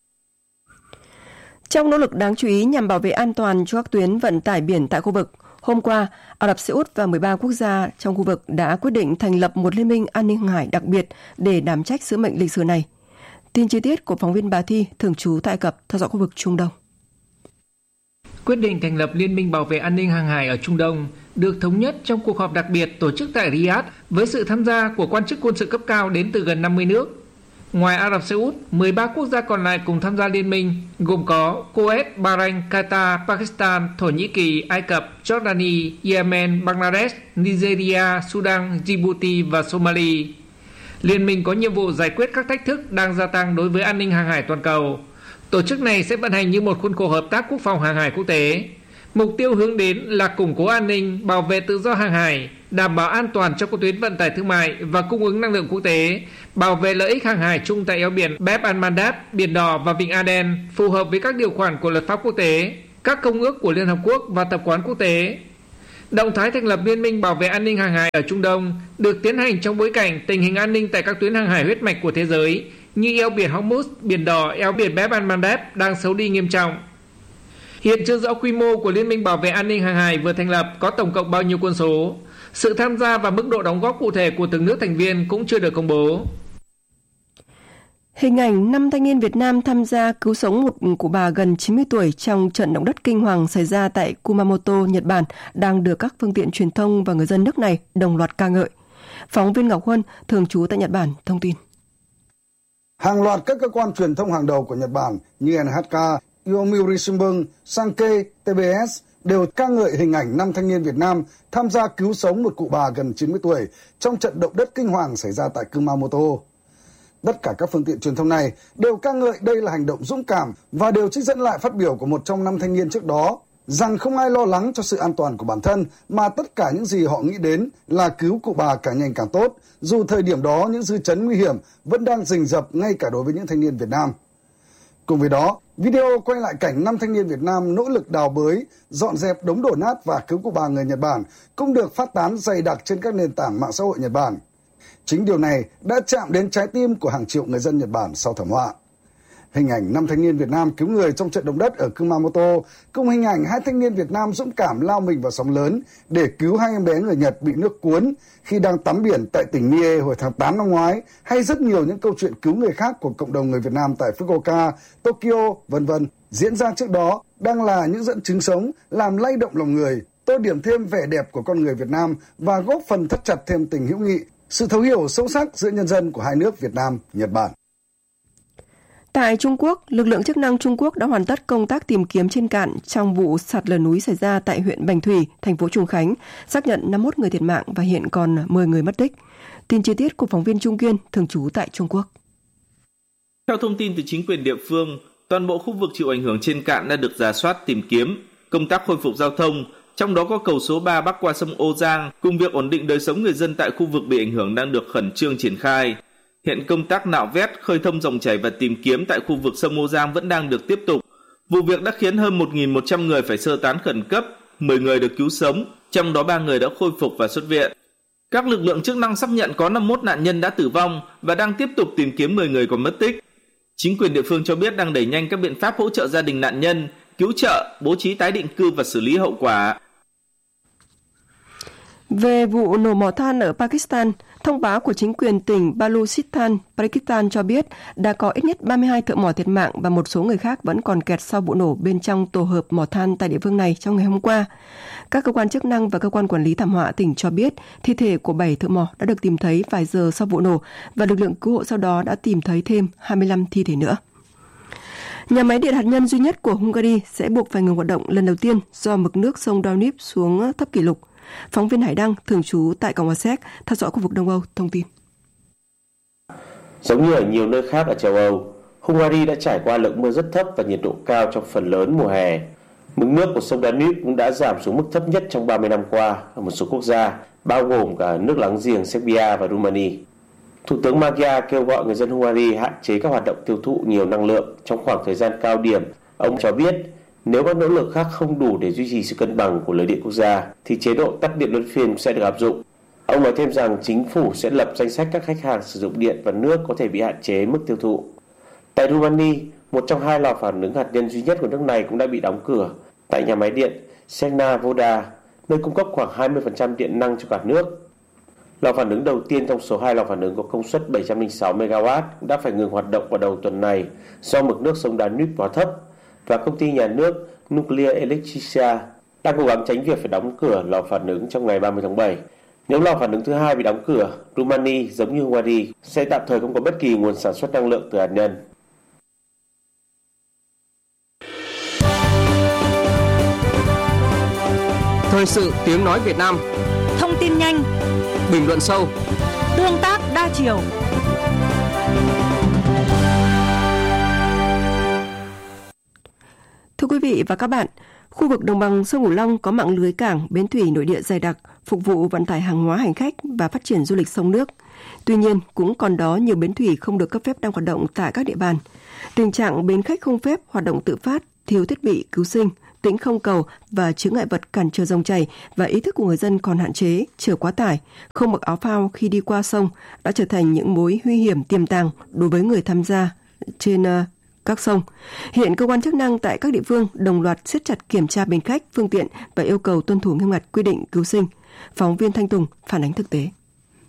Trong nỗ lực đáng chú ý nhằm bảo vệ an toàn cho các tuyến vận tải biển tại khu vực, hôm qua, Ả Rập Xê Út và mười ba quốc gia trong khu vực đã quyết định thành lập một liên minh an ninh hàng hải đặc biệt để đảm trách sứ mệnh lịch sử này. Tin chi tiết của phóng viên Bà Thi, thường trú tại Ai Cập, theo dõi khu vực Trung Đông. Quyết định thành lập Liên minh bảo vệ an ninh hàng hải ở Trung Đông được thống nhất trong cuộc họp đặc biệt tổ chức tại Riyadh với sự tham gia của quan chức quân sự cấp cao đến từ gần năm mươi nước. Ngoài Ả Rập Xê Út, mười ba quốc gia còn lại cùng tham gia liên minh, gồm có Kuwait, Bahrain, Qatar, Pakistan, Thổ Nhĩ Kỳ, Ai Cập, Jordani, Yemen, Bangladesh, Nigeria, Sudan, Djibouti và Somalia. Liên minh có nhiệm vụ giải quyết các thách thức đang gia tăng đối với an ninh hàng hải toàn cầu. Tổ chức này sẽ vận hành như một khuôn khổ hợp tác quốc phòng hàng hải quốc tế. Mục tiêu hướng đến là củng cố an ninh, bảo vệ tự do hàng hải, đảm bảo an toàn cho các tuyến vận tải thương mại và cung ứng năng lượng quốc tế, bảo vệ lợi ích hàng hải chung tại eo biển Bab al-Mandab, Biển Đỏ và Vịnh Aden, phù hợp với các điều khoản của luật pháp quốc tế, các công ước của Liên Hợp Quốc và tập quán quốc tế. Động thái thành lập Liên minh bảo vệ an ninh hàng hải ở Trung Đông được tiến hành trong bối cảnh tình hình an ninh tại các tuyến hàng hải huyết mạch của thế giới như eo biển Hormuz, Biển Đỏ, eo biển Bab al-Mandab đang xấu đi nghiêm trọng. Hiện chưa rõ quy mô của Liên minh bảo vệ an ninh hàng hải vừa thành lập có tổng cộng bao nhiêu quân số. Sự tham gia và mức độ đóng góp cụ thể của từng nước thành viên cũng chưa được công bố. Hình ảnh năm thanh niên Việt Nam tham gia cứu sống một cụ bà gần chín mươi tuổi trong trận động đất kinh hoàng xảy ra tại Kumamoto, Nhật Bản đang được các phương tiện truyền thông và người dân nước này đồng loạt ca ngợi. Phóng viên Ngọc Huân, thường trú tại Nhật Bản, thông tin. Hàng loạt các cơ quan truyền thông hàng đầu của Nhật Bản như en hát ca, Yomiuri Shimbun, Sankei, tê bê ét đều ca ngợi hình ảnh năm thanh niên Việt Nam tham gia cứu sống một cụ bà gần chín mươi tuổi trong trận động đất kinh hoàng xảy ra tại Kumamoto. Tất cả các phương tiện truyền thông này đều ca ngợi đây là hành động dũng cảm và đều trích dẫn lại phát biểu của một trong năm thanh niên trước đó rằng không ai lo lắng cho sự an toàn của bản thân mà tất cả những gì họ nghĩ đến là cứu cụ bà càng nhanh càng tốt, dù thời điểm đó những dư chấn nguy hiểm vẫn đang rình rập ngay cả đối với những thanh niên Việt Nam. Cùng với đó, video quay lại cảnh năm thanh niên Việt Nam nỗ lực đào bới, dọn dẹp đống đổ nát và cứu cụ bà người Nhật Bản cũng được phát tán dày đặc trên các nền tảng mạng xã hội Nhật Bản. Chính điều này đã chạm đến trái tim của hàng triệu người dân Nhật Bản sau thảm họa. Hình ảnh năm thanh niên Việt Nam cứu người trong trận động đất ở Kumamoto cùng hình ảnh hai thanh niên Việt Nam dũng cảm lao mình vào sóng lớn để cứu hai em bé người Nhật bị nước cuốn khi đang tắm biển tại tỉnh Mie hồi tháng tám năm ngoái, hay rất nhiều những câu chuyện cứu người khác của cộng đồng người Việt Nam tại Fukuoka, Tokyo, vân vân diễn ra trước đó đang là những dẫn chứng sống làm lay động lòng người. tô điểm thêm vẻ đẹp của con người Việt Nam và góp phần thắt chặt thêm tình hữu nghị, sự thấu hiểu sâu sắc giữa nhân dân của hai nước Việt Nam, Nhật Bản. Tại Trung Quốc, lực lượng chức năng Trung Quốc đã hoàn tất công tác tìm kiếm trên cạn trong vụ sạt lở núi xảy ra tại huyện Bành Thủy, thành phố Trùng Khánh, xác nhận năm mươi mốt người thiệt mạng và hiện còn mười người mất tích. Tin chi tiết của phóng viên Trung Kiên, thường trú tại Trung Quốc. Theo thông tin từ chính quyền địa phương, toàn bộ khu vực chịu ảnh hưởng trên cạn đã được rà soát tìm kiếm. Công tác khôi phục giao thông, trong đó có cầu số ba bắc qua sông Ô Giang, cùng việc ổn định đời sống người dân tại khu vực bị ảnh hưởng đang được khẩn trương triển khai. Hiện công tác nạo vét, khơi thông dòng chảy và tìm kiếm tại khu vực sông Ô Giang vẫn đang được tiếp tục. Vụ việc đã khiến hơn một nghìn một trăm người phải sơ tán khẩn cấp, mười người được cứu sống, trong đó ba người đã khôi phục và xuất viện. Các lực lượng chức năng xác nhận có năm mươi mốt nạn nhân đã tử vong và đang tiếp tục tìm kiếm mười người còn mất tích. Chính quyền địa phương cho biết đang đẩy nhanh các biện pháp hỗ trợ gia đình nạn nhân, cứu trợ, bố trí tái định cư và xử lý hậu quả. Về vụ nổ mỏ than ở Pakistan, thông báo của chính quyền tỉnh Baluchistan, Pakistan cho biết đã có ít nhất ba mươi hai thợ mỏ thiệt mạng và một số người khác vẫn còn kẹt sau vụ nổ bên trong tổ hợp mỏ than tại địa phương này trong ngày hôm qua. Các cơ quan chức năng và cơ quan quản lý thảm họa tỉnh cho biết thi thể của bảy thợ mỏ đã được tìm thấy vài giờ sau vụ nổ và lực lượng cứu hộ sau đó đã tìm thấy thêm hai mươi lăm thi thể nữa. Nhà máy điện hạt nhân duy nhất của Hungary sẽ buộc phải ngừng hoạt động lần đầu tiên do mực nước sông Danube xuống thấp kỷ lục. Phóng viên Hải Đăng, thường trú tại Cộng hòa Séc, theo dõi khu vực Đông Âu, thông tin. Giống như ở nhiều nơi khác ở châu Âu, Hungary đã trải qua lượng mưa rất thấp và nhiệt độ cao trong phần lớn mùa hè. Mực nước của sông Danube cũng đã giảm xuống mức thấp nhất trong ba mươi năm qua ở một số quốc gia, bao gồm cả nước láng giềng Serbia và Romania. Thủ tướng Magyar kêu gọi người dân Hungary hạn chế các hoạt động tiêu thụ nhiều năng lượng trong khoảng thời gian cao điểm. Ông cho biết nếu các nỗ lực khác không đủ để duy trì sự cân bằng của lưới điện quốc gia, thì chế độ tắt điện luân phiên sẽ được áp dụng. Ông nói thêm rằng chính phủ sẽ lập danh sách các khách hàng sử dụng điện và nước có thể bị hạn chế mức tiêu thụ. Tại Romania, một trong hai lò phản ứng hạt nhân duy nhất của nước này cũng đã bị đóng cửa tại nhà máy điện Cerna Voda, nơi cung cấp khoảng hai mươi phần trăm điện năng cho cả nước. Lò phản ứng đầu tiên trong số hai lò phản ứng có công suất bảy trăm lẻ sáu mê ga oát cũng đã phải ngừng hoạt động vào đầu tuần này do mực nước sông Danube quá thấp, và công ty nhà nước Nuclear Electrica đang cố gắng tránh việc phải đóng cửa lò phản ứng trong ngày ba mươi tháng bảy. Nếu lò phản ứng thứ hai bị đóng cửa, Romania giống như Hungary sẽ tạm thời không có bất kỳ nguồn sản xuất năng lượng từ hạt nhân. Thời sự tiếng nói Việt Nam. Thông tin nhanh, bình luận sâu, tương tác đa chiều. Thưa quý vị và các bạn, khu vực đồng bằng sông Cửu Long có mạng lưới cảng, bến thủy nội địa dày đặc, phục vụ vận tải hàng hóa hành khách và phát triển du lịch sông nước. Tuy nhiên, cũng còn đó nhiều bến thủy không được cấp phép đang hoạt động tại các địa bàn. Tình trạng bến khách không phép, hoạt động tự phát, thiếu thiết bị cứu sinh, tĩnh không cầu và chướng ngại vật cản trở dòng chảy và ý thức của người dân còn hạn chế, chở quá tải, không mặc áo phao khi đi qua sông đã trở thành những mối nguy hiểm tiềm tàng đối với người tham gia trên uh, các sông. Hiện cơ quan chức năng tại các địa phương đồng loạt siết chặt kiểm tra bến khách, phương tiện và yêu cầu tuân thủ nghiêm ngặt quy định cứu sinh. Phóng viên Thanh Tùng phản ánh thực tế.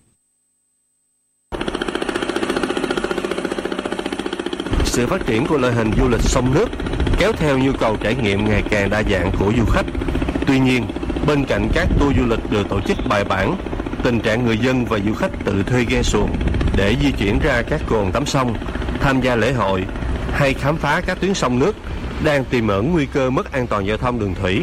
Sự phát triển của loại hình du lịch sông nước kéo theo nhu cầu trải nghiệm ngày càng đa dạng của du khách. Tuy nhiên, bên cạnh các tour du lịch được tổ chức bài bản, tình trạng người dân và du khách tự thuê ghe xuồng để di chuyển ra các cồn tắm sông, tham gia lễ hội hay khám phá các tuyến sông nước đang tiềm ẩn nguy cơ mất an toàn giao thông đường thủy.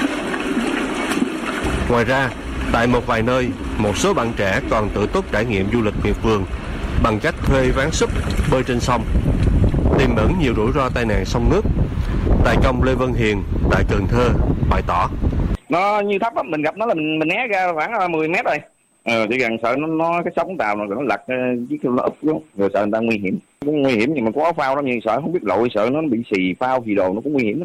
Ngoài ra, tại một vài nơi, một số bạn trẻ còn tự túc trải nghiệm du lịch miệt vườn bằng cách thuê ván súp bơi trên sông, tiềm ẩn nhiều rủi ro tai nạn sông nước. Tài công Lê Văn Hiền tại Cần Thơ bày tỏ: nó như thấp lắm, mình gặp nó là mình, mình né ra khoảng mười mét rồi. Ờ, chỉ cần sợ nó, nó cái sóng tàu nó lật chiếc nó úp xuống, rồi sợ người ta nguy hiểm. Cũng nguy hiểm nhưng mà có áo phao đó, nhưng sợ không biết lội, sợ nó bị xì phao xì đồ, nó cũng nguy hiểm lắm.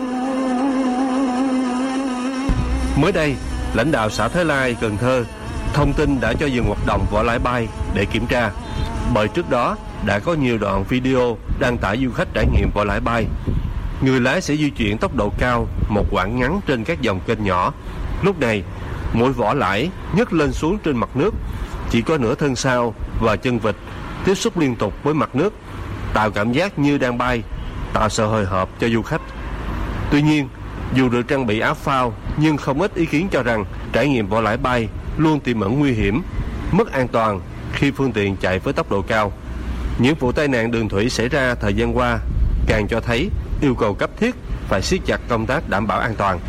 Mới đây, lãnh đạo xã Thới Lai, Cần Thơ thông tin đã cho dừng hoạt động vỏ lãi bay để kiểm tra, bởi trước đó đã có nhiều đoạn video đăng tải du khách trải nghiệm vỏ lãi bay. Người lái sẽ di chuyển tốc độ cao một quãng ngắn trên các dòng kênh nhỏ. Lúc này, mỗi vỏ lãi nhấc lên xuống trên mặt nước, chỉ có nửa thân sau và chân vịt tiếp xúc liên tục với mặt nước, tạo cảm giác như đang bay, tạo sự hồi hộp cho du khách. Tuy nhiên, Dù được trang bị áo phao, nhưng không ít ý kiến cho rằng trải nghiệm vỏ lãi bay luôn tiềm ẩn nguy hiểm, mất an toàn khi phương tiện chạy với tốc độ cao. Những vụ tai nạn đường thủy xảy ra thời gian qua càng cho thấy yêu cầu cấp thiết phải siết chặt công tác đảm bảo an toàn.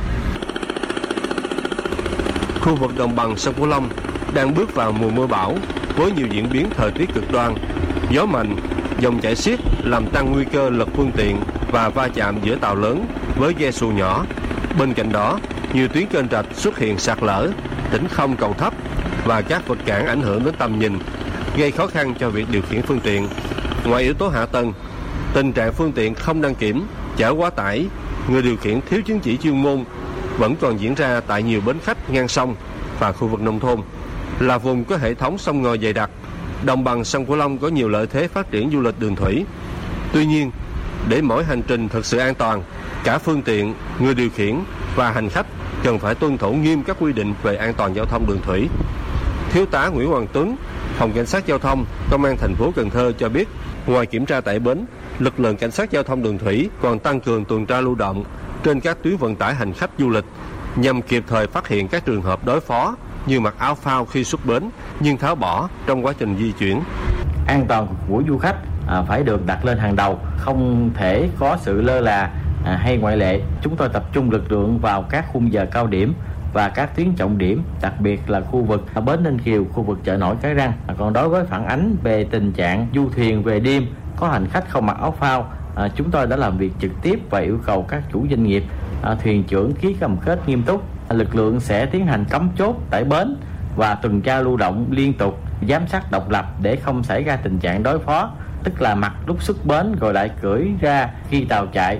Khu vực đồng bằng sông Cửu Long đang bước vào mùa mưa bão với nhiều diễn biến thời tiết cực đoan, gió mạnh, dòng chảy xiết làm tăng nguy cơ lật phương tiện và va chạm giữa tàu lớn với ghe xuồng nhỏ. Bên cạnh đó, nhiều tuyến kênh rạch xuất hiện sạt lở, đỉnh không cầu thấp và các vật cản ảnh hưởng đến tầm nhìn, gây khó khăn cho việc điều khiển phương tiện. Ngoài yếu tố hạ tầng, tình trạng phương tiện không đăng kiểm, chở quá tải, người điều khiển thiếu chứng chỉ chuyên môn vẫn còn diễn ra tại nhiều bến khách ngang sông và khu vực nông thôn. Là vùng có hệ thống sông ngòi dày đặc, đồng bằng sông Cửu Long có nhiều lợi thế phát triển du lịch đường thủy. Tuy nhiên, để mỗi hành trình thực sự an toàn, cả phương tiện, người điều khiển và hành khách cần phải tuân thủ nghiêm các quy định về an toàn giao thông đường thủy. Thiếu tá Nguyễn Hoàng Tuấn, Phòng Cảnh sát Giao thông, Công an thành phố Cần Thơ cho biết, ngoài kiểm tra tại bến, lực lượng cảnh sát giao thông đường thủy còn tăng cường tuần tra lưu động trên các tuyến vận tải hành khách du lịch nhằm kịp thời phát hiện các trường hợp đối phó như mặc áo phao khi xuất bến nhưng tháo bỏ trong quá trình di chuyển. An toàn của du khách à, phải được đặt lên hàng đầu, không thể có sự lơ là à, hay ngoại lệ. Chúng tôi tập trung lực lượng vào các khung giờ cao điểm và các tuyến trọng điểm, đặc biệt là khu vực bến Ninh Kiều, khu vực chợ nổi Cái Răng. À, còn đối với phản ánh về tình trạng du thuyền về đêm có hành khách không mặc áo phao, à, chúng tôi đã làm việc trực tiếp và yêu cầu các chủ doanh nghiệp, à, thuyền trưởng ký cam kết nghiêm túc. À, lực lượng sẽ tiến hành cắm chốt tại bến và tuần tra lưu động liên tục, giám sát độc lập để không xảy ra tình trạng đối phó, tức là mặc lúc xuất bến rồi lại cưỡi ra khi tàu chạy.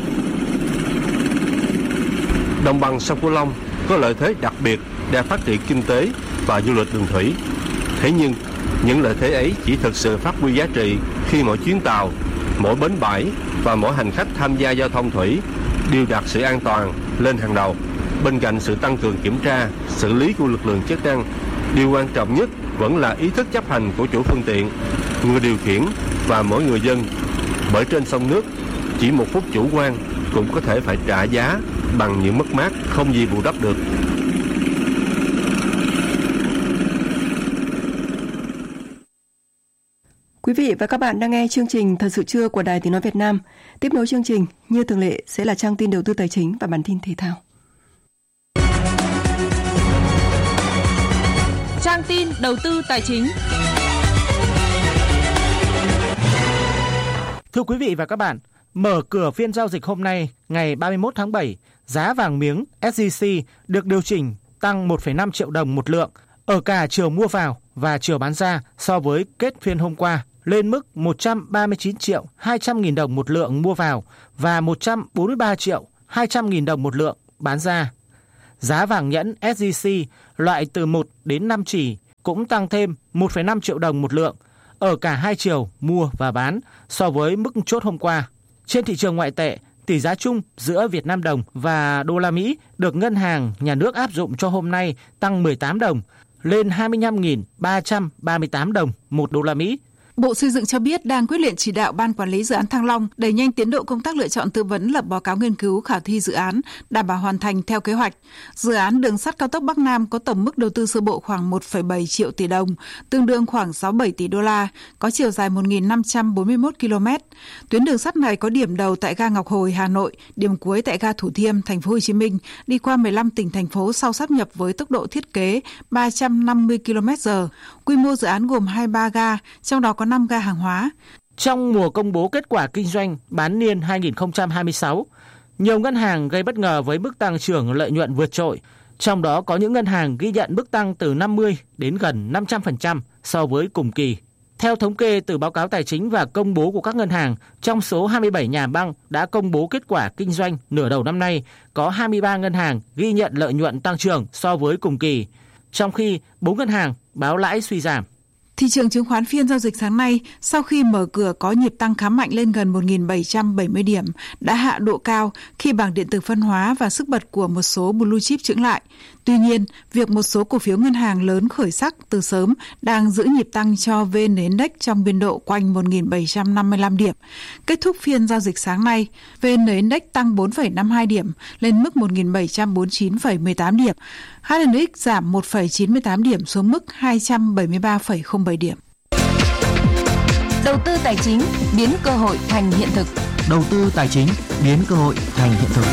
Đồng bằng sông Cửu Long có lợi thế đặc biệt để phát triển kinh tế và du lịch đường thủy. Thế nhưng, những lợi thế ấy chỉ thực sự phát huy giá trị khi mỗi chuyến tàu, mỗi bến bãi và mỗi hành khách tham gia giao thông thủy đều đặt sự an toàn lên hàng đầu. Bên cạnh sự tăng cường kiểm tra, xử lý của lực lượng chức năng, điều quan trọng nhất vẫn là ý thức chấp hành của chủ phương tiện, người điều khiển và mỗi người dân. Bởi trên sông nước, chỉ một phút chủ quan cũng có thể phải trả giá bằng những mất mát không gì bù đắp được. Quý vị và các bạn đang nghe chương trình Thật sự trưa của Đài Tiếng nói Việt Nam. Tiếp nối chương trình, như thường lệ sẽ là trang tin đầu tư tài chính và bản tin thể thao. Trang tin đầu tư tài chính. Thưa quý vị và các bạn, mở cửa phiên giao dịch hôm nay, ngày ba mươi mốt tháng bảy, giá vàng miếng ét gi xê được điều chỉnh tăng một phẩy năm triệu đồng một lượng ở cả chiều mua vào và chiều bán ra so với kết phiên hôm qua, lên mức một trăm ba mươi chín triệu hai trăm nghìn đồng một lượng mua vào và một trăm bốn mươi ba triệu hai trăm nghìn đồng một lượng bán ra. Giá vàng nhẫn ét gi xê loại từ một đến năm chỉ cũng tăng thêm một phẩy năm triệu đồng một lượng ở cả hai chiều mua và bán so với mức chốt hôm qua. Trên thị trường ngoại tệ, tỷ giá chung giữa Việt Nam đồng và đô la Mỹ được Ngân hàng Nhà nước áp dụng cho hôm nay tăng mười tám đồng, lên hai mươi lăm nghìn ba trăm ba mươi tám đồng một đô la Mỹ. Bộ Xây dựng cho biết đang quyết liệt chỉ đạo Ban Quản lý Dự án Thăng Long đẩy nhanh tiến độ công tác lựa chọn tư vấn lập báo cáo nghiên cứu khả thi dự án, đảm bảo hoàn thành theo kế hoạch. Dự án đường sắt cao tốc Bắc Nam có tổng mức đầu tư sơ bộ khoảng một phẩy bảy triệu tỷ đồng, tương đương khoảng sáu mươi bảy tỷ đô la, có chiều dài một nghìn năm trăm bốn mươi mốt ki lô mét. Tuyến đường sắt này có điểm đầu tại ga Ngọc Hồi, Hà Nội, điểm cuối tại ga Thủ Thiêm, Thành phố Hồ Chí Minh, đi qua mười lăm tỉnh thành phố sau sáp nhập với tốc độ thiết kế ba trăm năm mươi ki lô mét trên giờ. Quy mô dự án gồm hai mươi ba ga, trong đó có năm ga hàng hóa. Trong mùa công bố kết quả kinh doanh bán niên hai nghìn không trăm hai mươi sáu, nhiều ngân hàng gây bất ngờ với mức tăng trưởng lợi nhuận vượt trội. Trong đó có những ngân hàng ghi nhận mức tăng từ năm mươi đến gần năm trăm phần trăm so với cùng kỳ. Theo thống kê từ báo cáo tài chính và công bố của các ngân hàng, trong số hai mươi bảy nhà băng đã công bố kết quả kinh doanh nửa đầu năm nay, có hai mươi ba ngân hàng ghi nhận lợi nhuận tăng trưởng so với cùng kỳ, trong khi bốn ngân hàng báo lãi suy giảm. Thị trường chứng khoán phiên giao dịch sáng nay, sau khi mở cửa có nhịp tăng khá mạnh lên gần một nghìn bảy trăm bảy mươi điểm, đã hạ độ cao khi bảng điện tử phân hóa và sức bật của một số blue chip chững lại. Tuy nhiên, việc một số cổ phiếu ngân hàng lớn khởi sắc từ sớm đang giữ nhịp tăng cho vê en Index trong biên độ quanh một nghìn bảy trăm năm mươi lăm điểm. Kết thúc phiên giao dịch sáng nay, vê en Index tăng bốn phẩy năm mươi hai điểm lên mức một nghìn bảy trăm bốn mươi chín phẩy mười tám điểm. hát en ích giảm một phẩy chín mươi tám điểm xuống mức hai trăm bảy mươi ba phẩy không bảy điểm. Đầu tư tài chính biến cơ hội thành hiện thực. Đầu tư tài chính biến cơ hội thành hiện thực.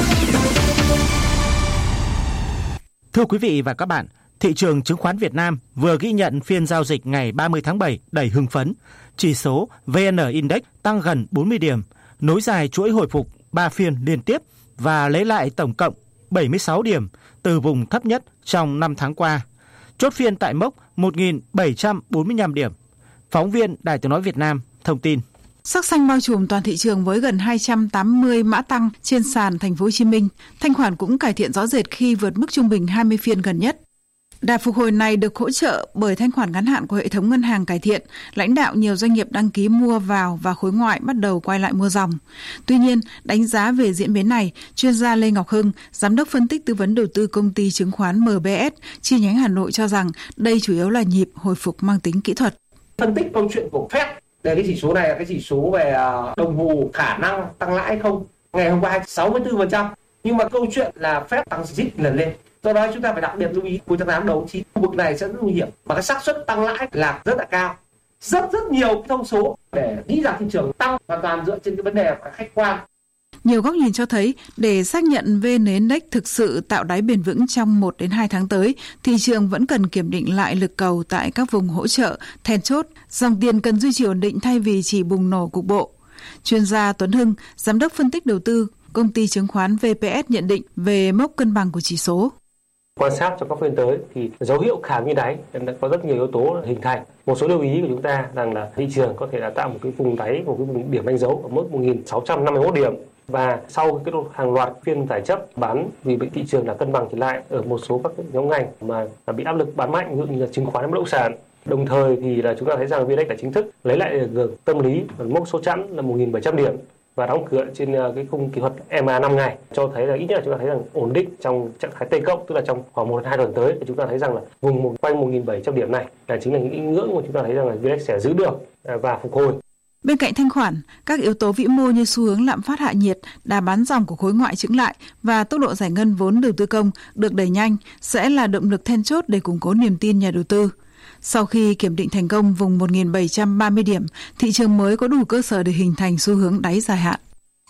Thưa quý vị và các bạn, thị trường chứng khoán Việt Nam vừa ghi nhận phiên giao dịch ngày ba mươi tháng bảy đầy hưng phấn. Chỉ số vê en Index tăng gần bốn mươi điểm, nối dài chuỗi hồi phục ba phiên liên tiếp và lấy lại tổng cộng bảy mươi sáu điểm từ vùng thấp nhất trong năm tháng qua. Chốt phiên tại mốc một nghìn bảy trăm bốn mươi lăm điểm. Phóng viên Đài Tiếng nói Việt Nam thông tin. Sắc xanh bao trùm toàn thị trường với gần hai trăm tám mươi mã tăng trên sàn Thành phố Hồ Chí Minh. Thanh khoản cũng cải thiện rõ rệt khi vượt mức trung bình hai mươi phiên gần nhất. Đà phục hồi này được hỗ trợ bởi thanh khoản ngắn hạn của hệ thống ngân hàng cải thiện, lãnh đạo nhiều doanh nghiệp đăng ký mua vào và khối ngoại bắt đầu quay lại mua dòng. Tuy nhiên, đánh giá về diễn biến này, chuyên gia Lê Ngọc Hưng, giám đốc phân tích tư vấn đầu tư công ty chứng khoán em bê ét chi nhánh Hà Nội cho rằng đây chủ yếu là nhịp hồi phục mang tính kỹ thuật. Phân tích câu chuyện của Fed, để cái chỉ số này là cái chỉ số về đồng hồ khả năng tăng lãi hay không. Ngày hôm qua sáu mươi tư phần trăm, nhưng mà câu chuyện là Fed tăng dít lần lên. Do đó chúng ta phải đặc biệt lưu ý cuối tháng tám đầu chín, khu vực này sẽ rất nguy hiểm và cái xác suất tăng lãi là rất là cao. Rất rất nhiều thông số để nghĩ rằng thị trường tăng hoàn toàn dựa trên cái vấn đề khách quan. Nhiều góc nhìn cho thấy để xác nhận vê en Index thực sự tạo đáy bền vững trong một đến hai tháng tới, thị trường vẫn cần kiểm định lại lực cầu tại các vùng hỗ trợ, then chốt, dòng tiền cần duy trì ổn định thay vì chỉ bùng nổ cục bộ. Chuyên gia Tuấn Hưng, giám đốc phân tích đầu tư, công ty chứng khoán vê pê ét nhận định về mốc cân bằng của chỉ số. Quan sát trong các phiên tới thì dấu hiệu khả nghi đáy có rất nhiều yếu tố hình thành. Một số lưu ý của chúng ta rằng là thị trường có thể là tạo một cái vùng đáy, một cái vùng điểm đánh dấu ở mức một nghìn sáu trăm năm mươi mốt điểm. Và sau cái hàng loạt phiên giải chấp bán vì bị thị trường là cân bằng trở lại ở một số các nhóm ngành mà bị áp lực bán mạnh, ví dụ như là chứng khoán, bất động sản. Đồng thời thì là chúng ta thấy rằng vê en Index đã chính thức lấy lại được tâm lý mốc số chẵn là một nghìn bảy trăm điểm và đóng cửa trên cái khung kỹ thuật e em a năm ngày, cho thấy là ít nhất là chúng ta thấy rằng ổn định trong trạng thái T cộng, tức là trong khoảng một đến hai tuần tới thì chúng ta thấy rằng là vùng một quanh một nghìn bảy trăm điểm này là chính là những ngưỡng mà chúng ta thấy rằng là vê en Index sẽ giữ được và phục hồi. Bên cạnh thanh khoản, các yếu tố vĩ mô như xu hướng lạm phát hạ nhiệt, đà bán dòng của khối ngoại chững lại và tốc độ giải ngân vốn đầu tư công được đẩy nhanh sẽ là động lực then chốt để củng cố niềm tin nhà đầu tư. Sau khi kiểm định thành công vùng một nghìn bảy trăm ba mươi điểm, thị trường mới có đủ cơ sở để hình thành xu hướng đáy dài hạn.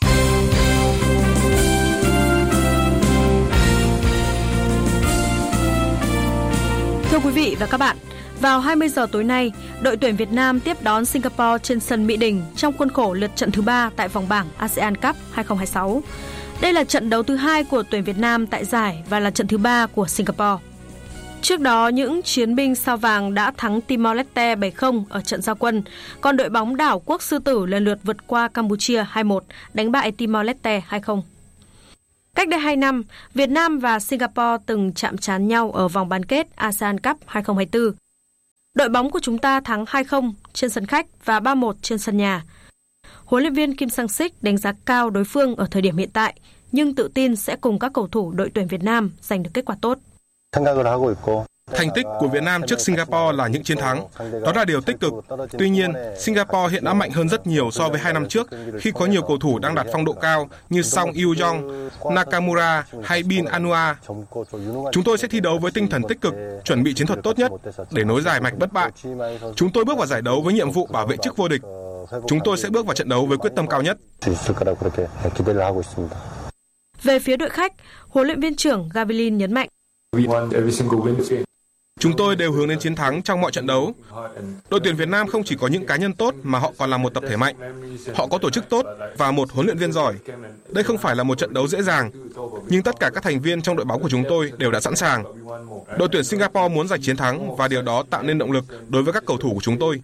Thưa quý vị và các bạn, vào hai mươi giờ tối nay, đội tuyển Việt Nam tiếp đón Singapore trên sân Mỹ Đình trong khuôn khổ lượt trận thứ ba tại vòng bảng a sê an Cup hai không hai sáu. Đây là trận đấu thứ hai của tuyển Việt Nam tại giải và là trận thứ ba của Singapore. Trước đó, những chiến binh sao vàng đã thắng Timor-Leste bảy không ở trận giao quân, còn đội bóng đảo quốc Sư Tử lần lượt vượt qua Campuchia hai một, đánh bại Timor-Leste hai không. Cách đây hai năm, Việt Nam và Singapore từng chạm trán nhau ở vòng bán kết a sê an Cup hai không hai tư. Đội bóng của chúng ta thắng hai không trên sân khách và ba một trên sân nhà. Huấn luyện viên Kim Sang-sik đánh giá cao đối phương ở thời điểm hiện tại, nhưng tự tin sẽ cùng các cầu thủ đội tuyển Việt Nam giành được kết quả tốt. Thành tích của Việt Nam trước Singapore là những chiến thắng. Đó là điều tích cực. Tuy nhiên, Singapore hiện đã mạnh hơn rất nhiều so với hai năm trước khi có nhiều cầu thủ đang đạt phong độ cao như Song Yoo-jong, Nakamura hay Bin Anua. Chúng tôi sẽ thi đấu với tinh thần tích cực, chuẩn bị chiến thuật tốt nhất để nối dài mạch bất bại. Chúng tôi bước vào giải đấu với nhiệm vụ bảo vệ chức vô địch. Chúng tôi sẽ bước vào trận đấu với quyết tâm cao nhất. Về phía đội khách, huấn luyện viên trưởng Gavilin nhấn mạnh. Chúng tôi đều hướng đến chiến thắng trong mọi trận đấu. Đội tuyển Việt Nam không chỉ có những cá nhân tốt mà họ còn là một tập thể mạnh. Họ có tổ chức tốt và một huấn luyện viên giỏi. Đây không phải là một trận đấu dễ dàng, nhưng tất cả các thành viên trong đội bóng của chúng tôi đều đã sẵn sàng. Đội tuyển Singapore muốn giành chiến thắng và điều đó tạo nên động lực đối với các cầu thủ của chúng tôi.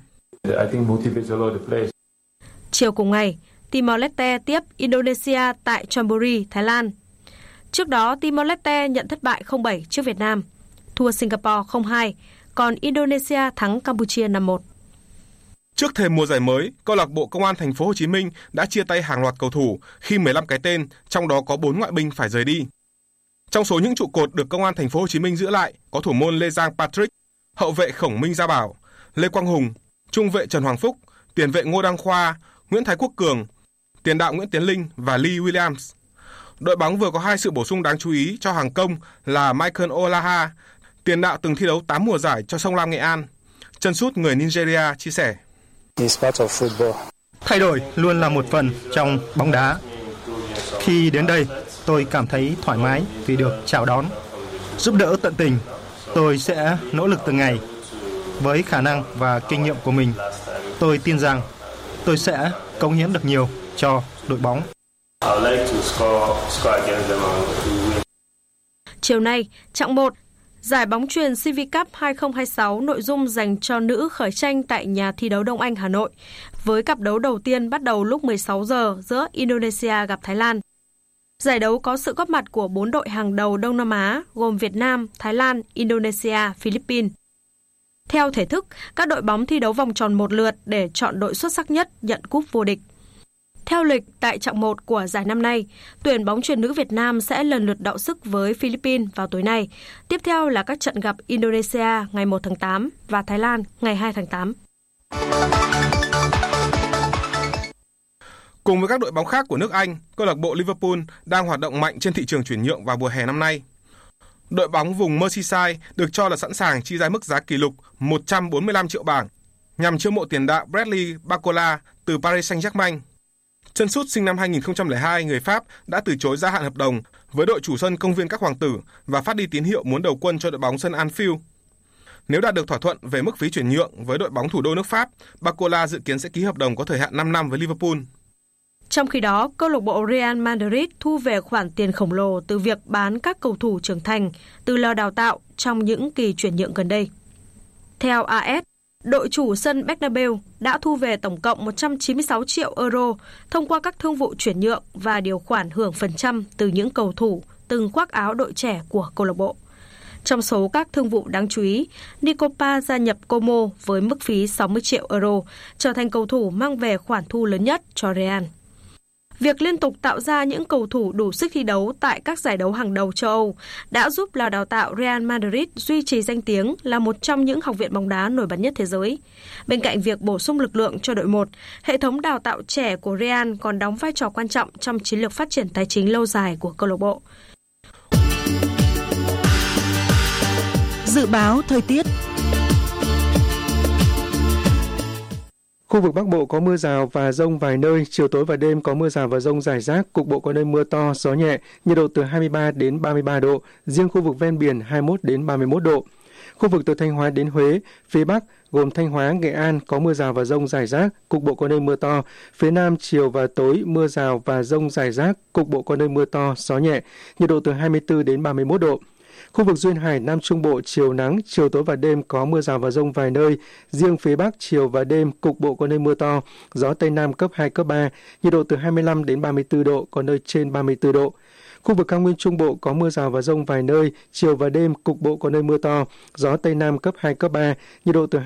Chiều cùng ngày, Timor-Leste tiếp Indonesia tại Chonburi, Thái Lan. Trước đó, Timor-Leste nhận thất bại không bảy trước Việt Nam, thua Singapore không hai, còn Indonesia thắng Campuchia năm một. Trước thềm mùa giải mới, câu lạc bộ Công an Thành phố Hồ Chí Minh đã chia tay hàng loạt cầu thủ khi mười lăm cái tên, trong đó có bốn ngoại binh phải rời đi. Trong số những trụ cột được Công an Thành phố Hồ Chí Minh giữ lại có thủ môn Lê Giang Patrick, hậu vệ Khổng Minh Gia Bảo, Lê Quang Hùng, trung vệ Trần Hoàng Phúc, tiền vệ Ngô Đăng Khoa, Nguyễn Thái Quốc Cường, tiền đạo Nguyễn Tiến Linh và Lee Williams. Đội bóng vừa có hai sự bổ sung đáng chú ý cho hàng công là Michael Olaha, tiền đạo từng thi đấu tám mùa giải cho Sông Lam Nghệ An. Chân sút người Nigeria chia sẻ: Thay đổi luôn là một phần trong bóng đá. Khi đến đây, tôi cảm thấy thoải mái vì được chào đón, giúp đỡ tận tình. Tôi sẽ nỗ lực từng ngày. Với khả năng và kinh nghiệm của mình, tôi tin rằng tôi sẽ cống hiến được nhiều cho đội bóng. Chiều nay, chặng một, giải bóng chuyền xê vê Cup hai không hai sáu nội dung dành cho nữ khởi tranh tại nhà thi đấu Đông Anh, Hà Nội, với cặp đấu đầu tiên bắt đầu lúc mười sáu giờ giữa Indonesia gặp Thái Lan. Giải đấu có sự góp mặt của bốn đội hàng đầu Đông Nam Á gồm Việt Nam, Thái Lan, Indonesia, Philippines. Theo thể thức, các đội bóng thi đấu vòng tròn một lượt để chọn đội xuất sắc nhất nhận cúp vô địch. Theo lịch, tại chặng một của giải năm nay, tuyển bóng chuyền nữ Việt Nam sẽ lần lượt đọ sức với Philippines vào tối nay. Tiếp theo là các trận gặp Indonesia ngày một tháng tám và Thái Lan ngày hai tháng tám. Cùng với các đội bóng khác của nước Anh, câu lạc bộ Liverpool đang hoạt động mạnh trên thị trường chuyển nhượng vào mùa hè năm nay. Đội bóng vùng Merseyside được cho là sẵn sàng chi ra mức giá kỷ lục một trăm bốn mươi lăm triệu bảng nhằm chiêu mộ tiền đạo Bradley Barcola từ Paris Saint-Germain. Chân sút sinh năm hai nghìn không trăm lẻ hai, người Pháp đã từ chối gia hạn hợp đồng với đội chủ sân Công viên Các Hoàng tử và phát đi tín hiệu muốn đầu quân cho đội bóng sân Anfield. Nếu đạt được thỏa thuận về mức phí chuyển nhượng với đội bóng thủ đô nước Pháp, Barcola dự kiến sẽ ký hợp đồng có thời hạn năm năm với Liverpool. Trong khi đó, câu lạc bộ Real Madrid thu về khoản tiền khổng lồ từ việc bán các cầu thủ trưởng thành từ lò đào tạo trong những kỳ chuyển nhượng gần đây. Theo a ét, đội chủ sân Bernabeu đã thu về tổng cộng một trăm chín mươi sáu triệu euro thông qua các thương vụ chuyển nhượng và điều khoản hưởng phần trăm từ những cầu thủ từng khoác áo đội trẻ của câu lạc bộ. Trong số các thương vụ đáng chú ý, Nicopa gia nhập Como với mức phí sáu mươi triệu euro, trở thành cầu thủ mang về khoản thu lớn nhất cho Real. Việc liên tục tạo ra những cầu thủ đủ sức thi đấu tại các giải đấu hàng đầu châu Âu đã giúp lò đào tạo Real Madrid duy trì danh tiếng là một trong những học viện bóng đá nổi bật nhất thế giới. Bên cạnh việc bổ sung lực lượng cho đội một, hệ thống đào tạo trẻ của Real còn đóng vai trò quan trọng trong chiến lược phát triển tài chính lâu dài của câu lạc bộ. Dự báo thời tiết. Khu vực Bắc Bộ có mưa rào và dông vài nơi, chiều tối và đêm có mưa rào và dông rải rác, cục bộ có nơi mưa to, gió nhẹ, nhiệt độ từ hai mươi ba đến ba mươi ba độ, riêng khu vực ven biển hai mươi mốt đến ba mươi mốt độ. Khu vực từ Thanh Hóa đến Huế, phía Bắc gồm Thanh Hóa, Nghệ An có mưa rào và dông rải rác, cục bộ có nơi mưa to. Phía Nam chiều và tối mưa rào và dông rải rác, cục bộ có nơi mưa to, gió nhẹ, nhiệt độ từ hai mươi tư đến ba mươi mốt độ. Khu vực Duyên Hải, Nam Trung Bộ chiều nắng, chiều tối và đêm có mưa rào và dông vài nơi. Riêng phía Bắc chiều và đêm cục bộ có nơi mưa to, gió Tây Nam cấp hai, cấp ba, nhiệt độ từ hai mươi lăm đến ba mươi tư độ, có nơi trên ba mươi tư độ. Khu vực Cao Nguyên Trung Bộ có mưa rào và dông vài nơi, chiều và đêm cục bộ có nơi mưa to, gió Tây Nam cấp hai, cấp ba, nhiệt độ từ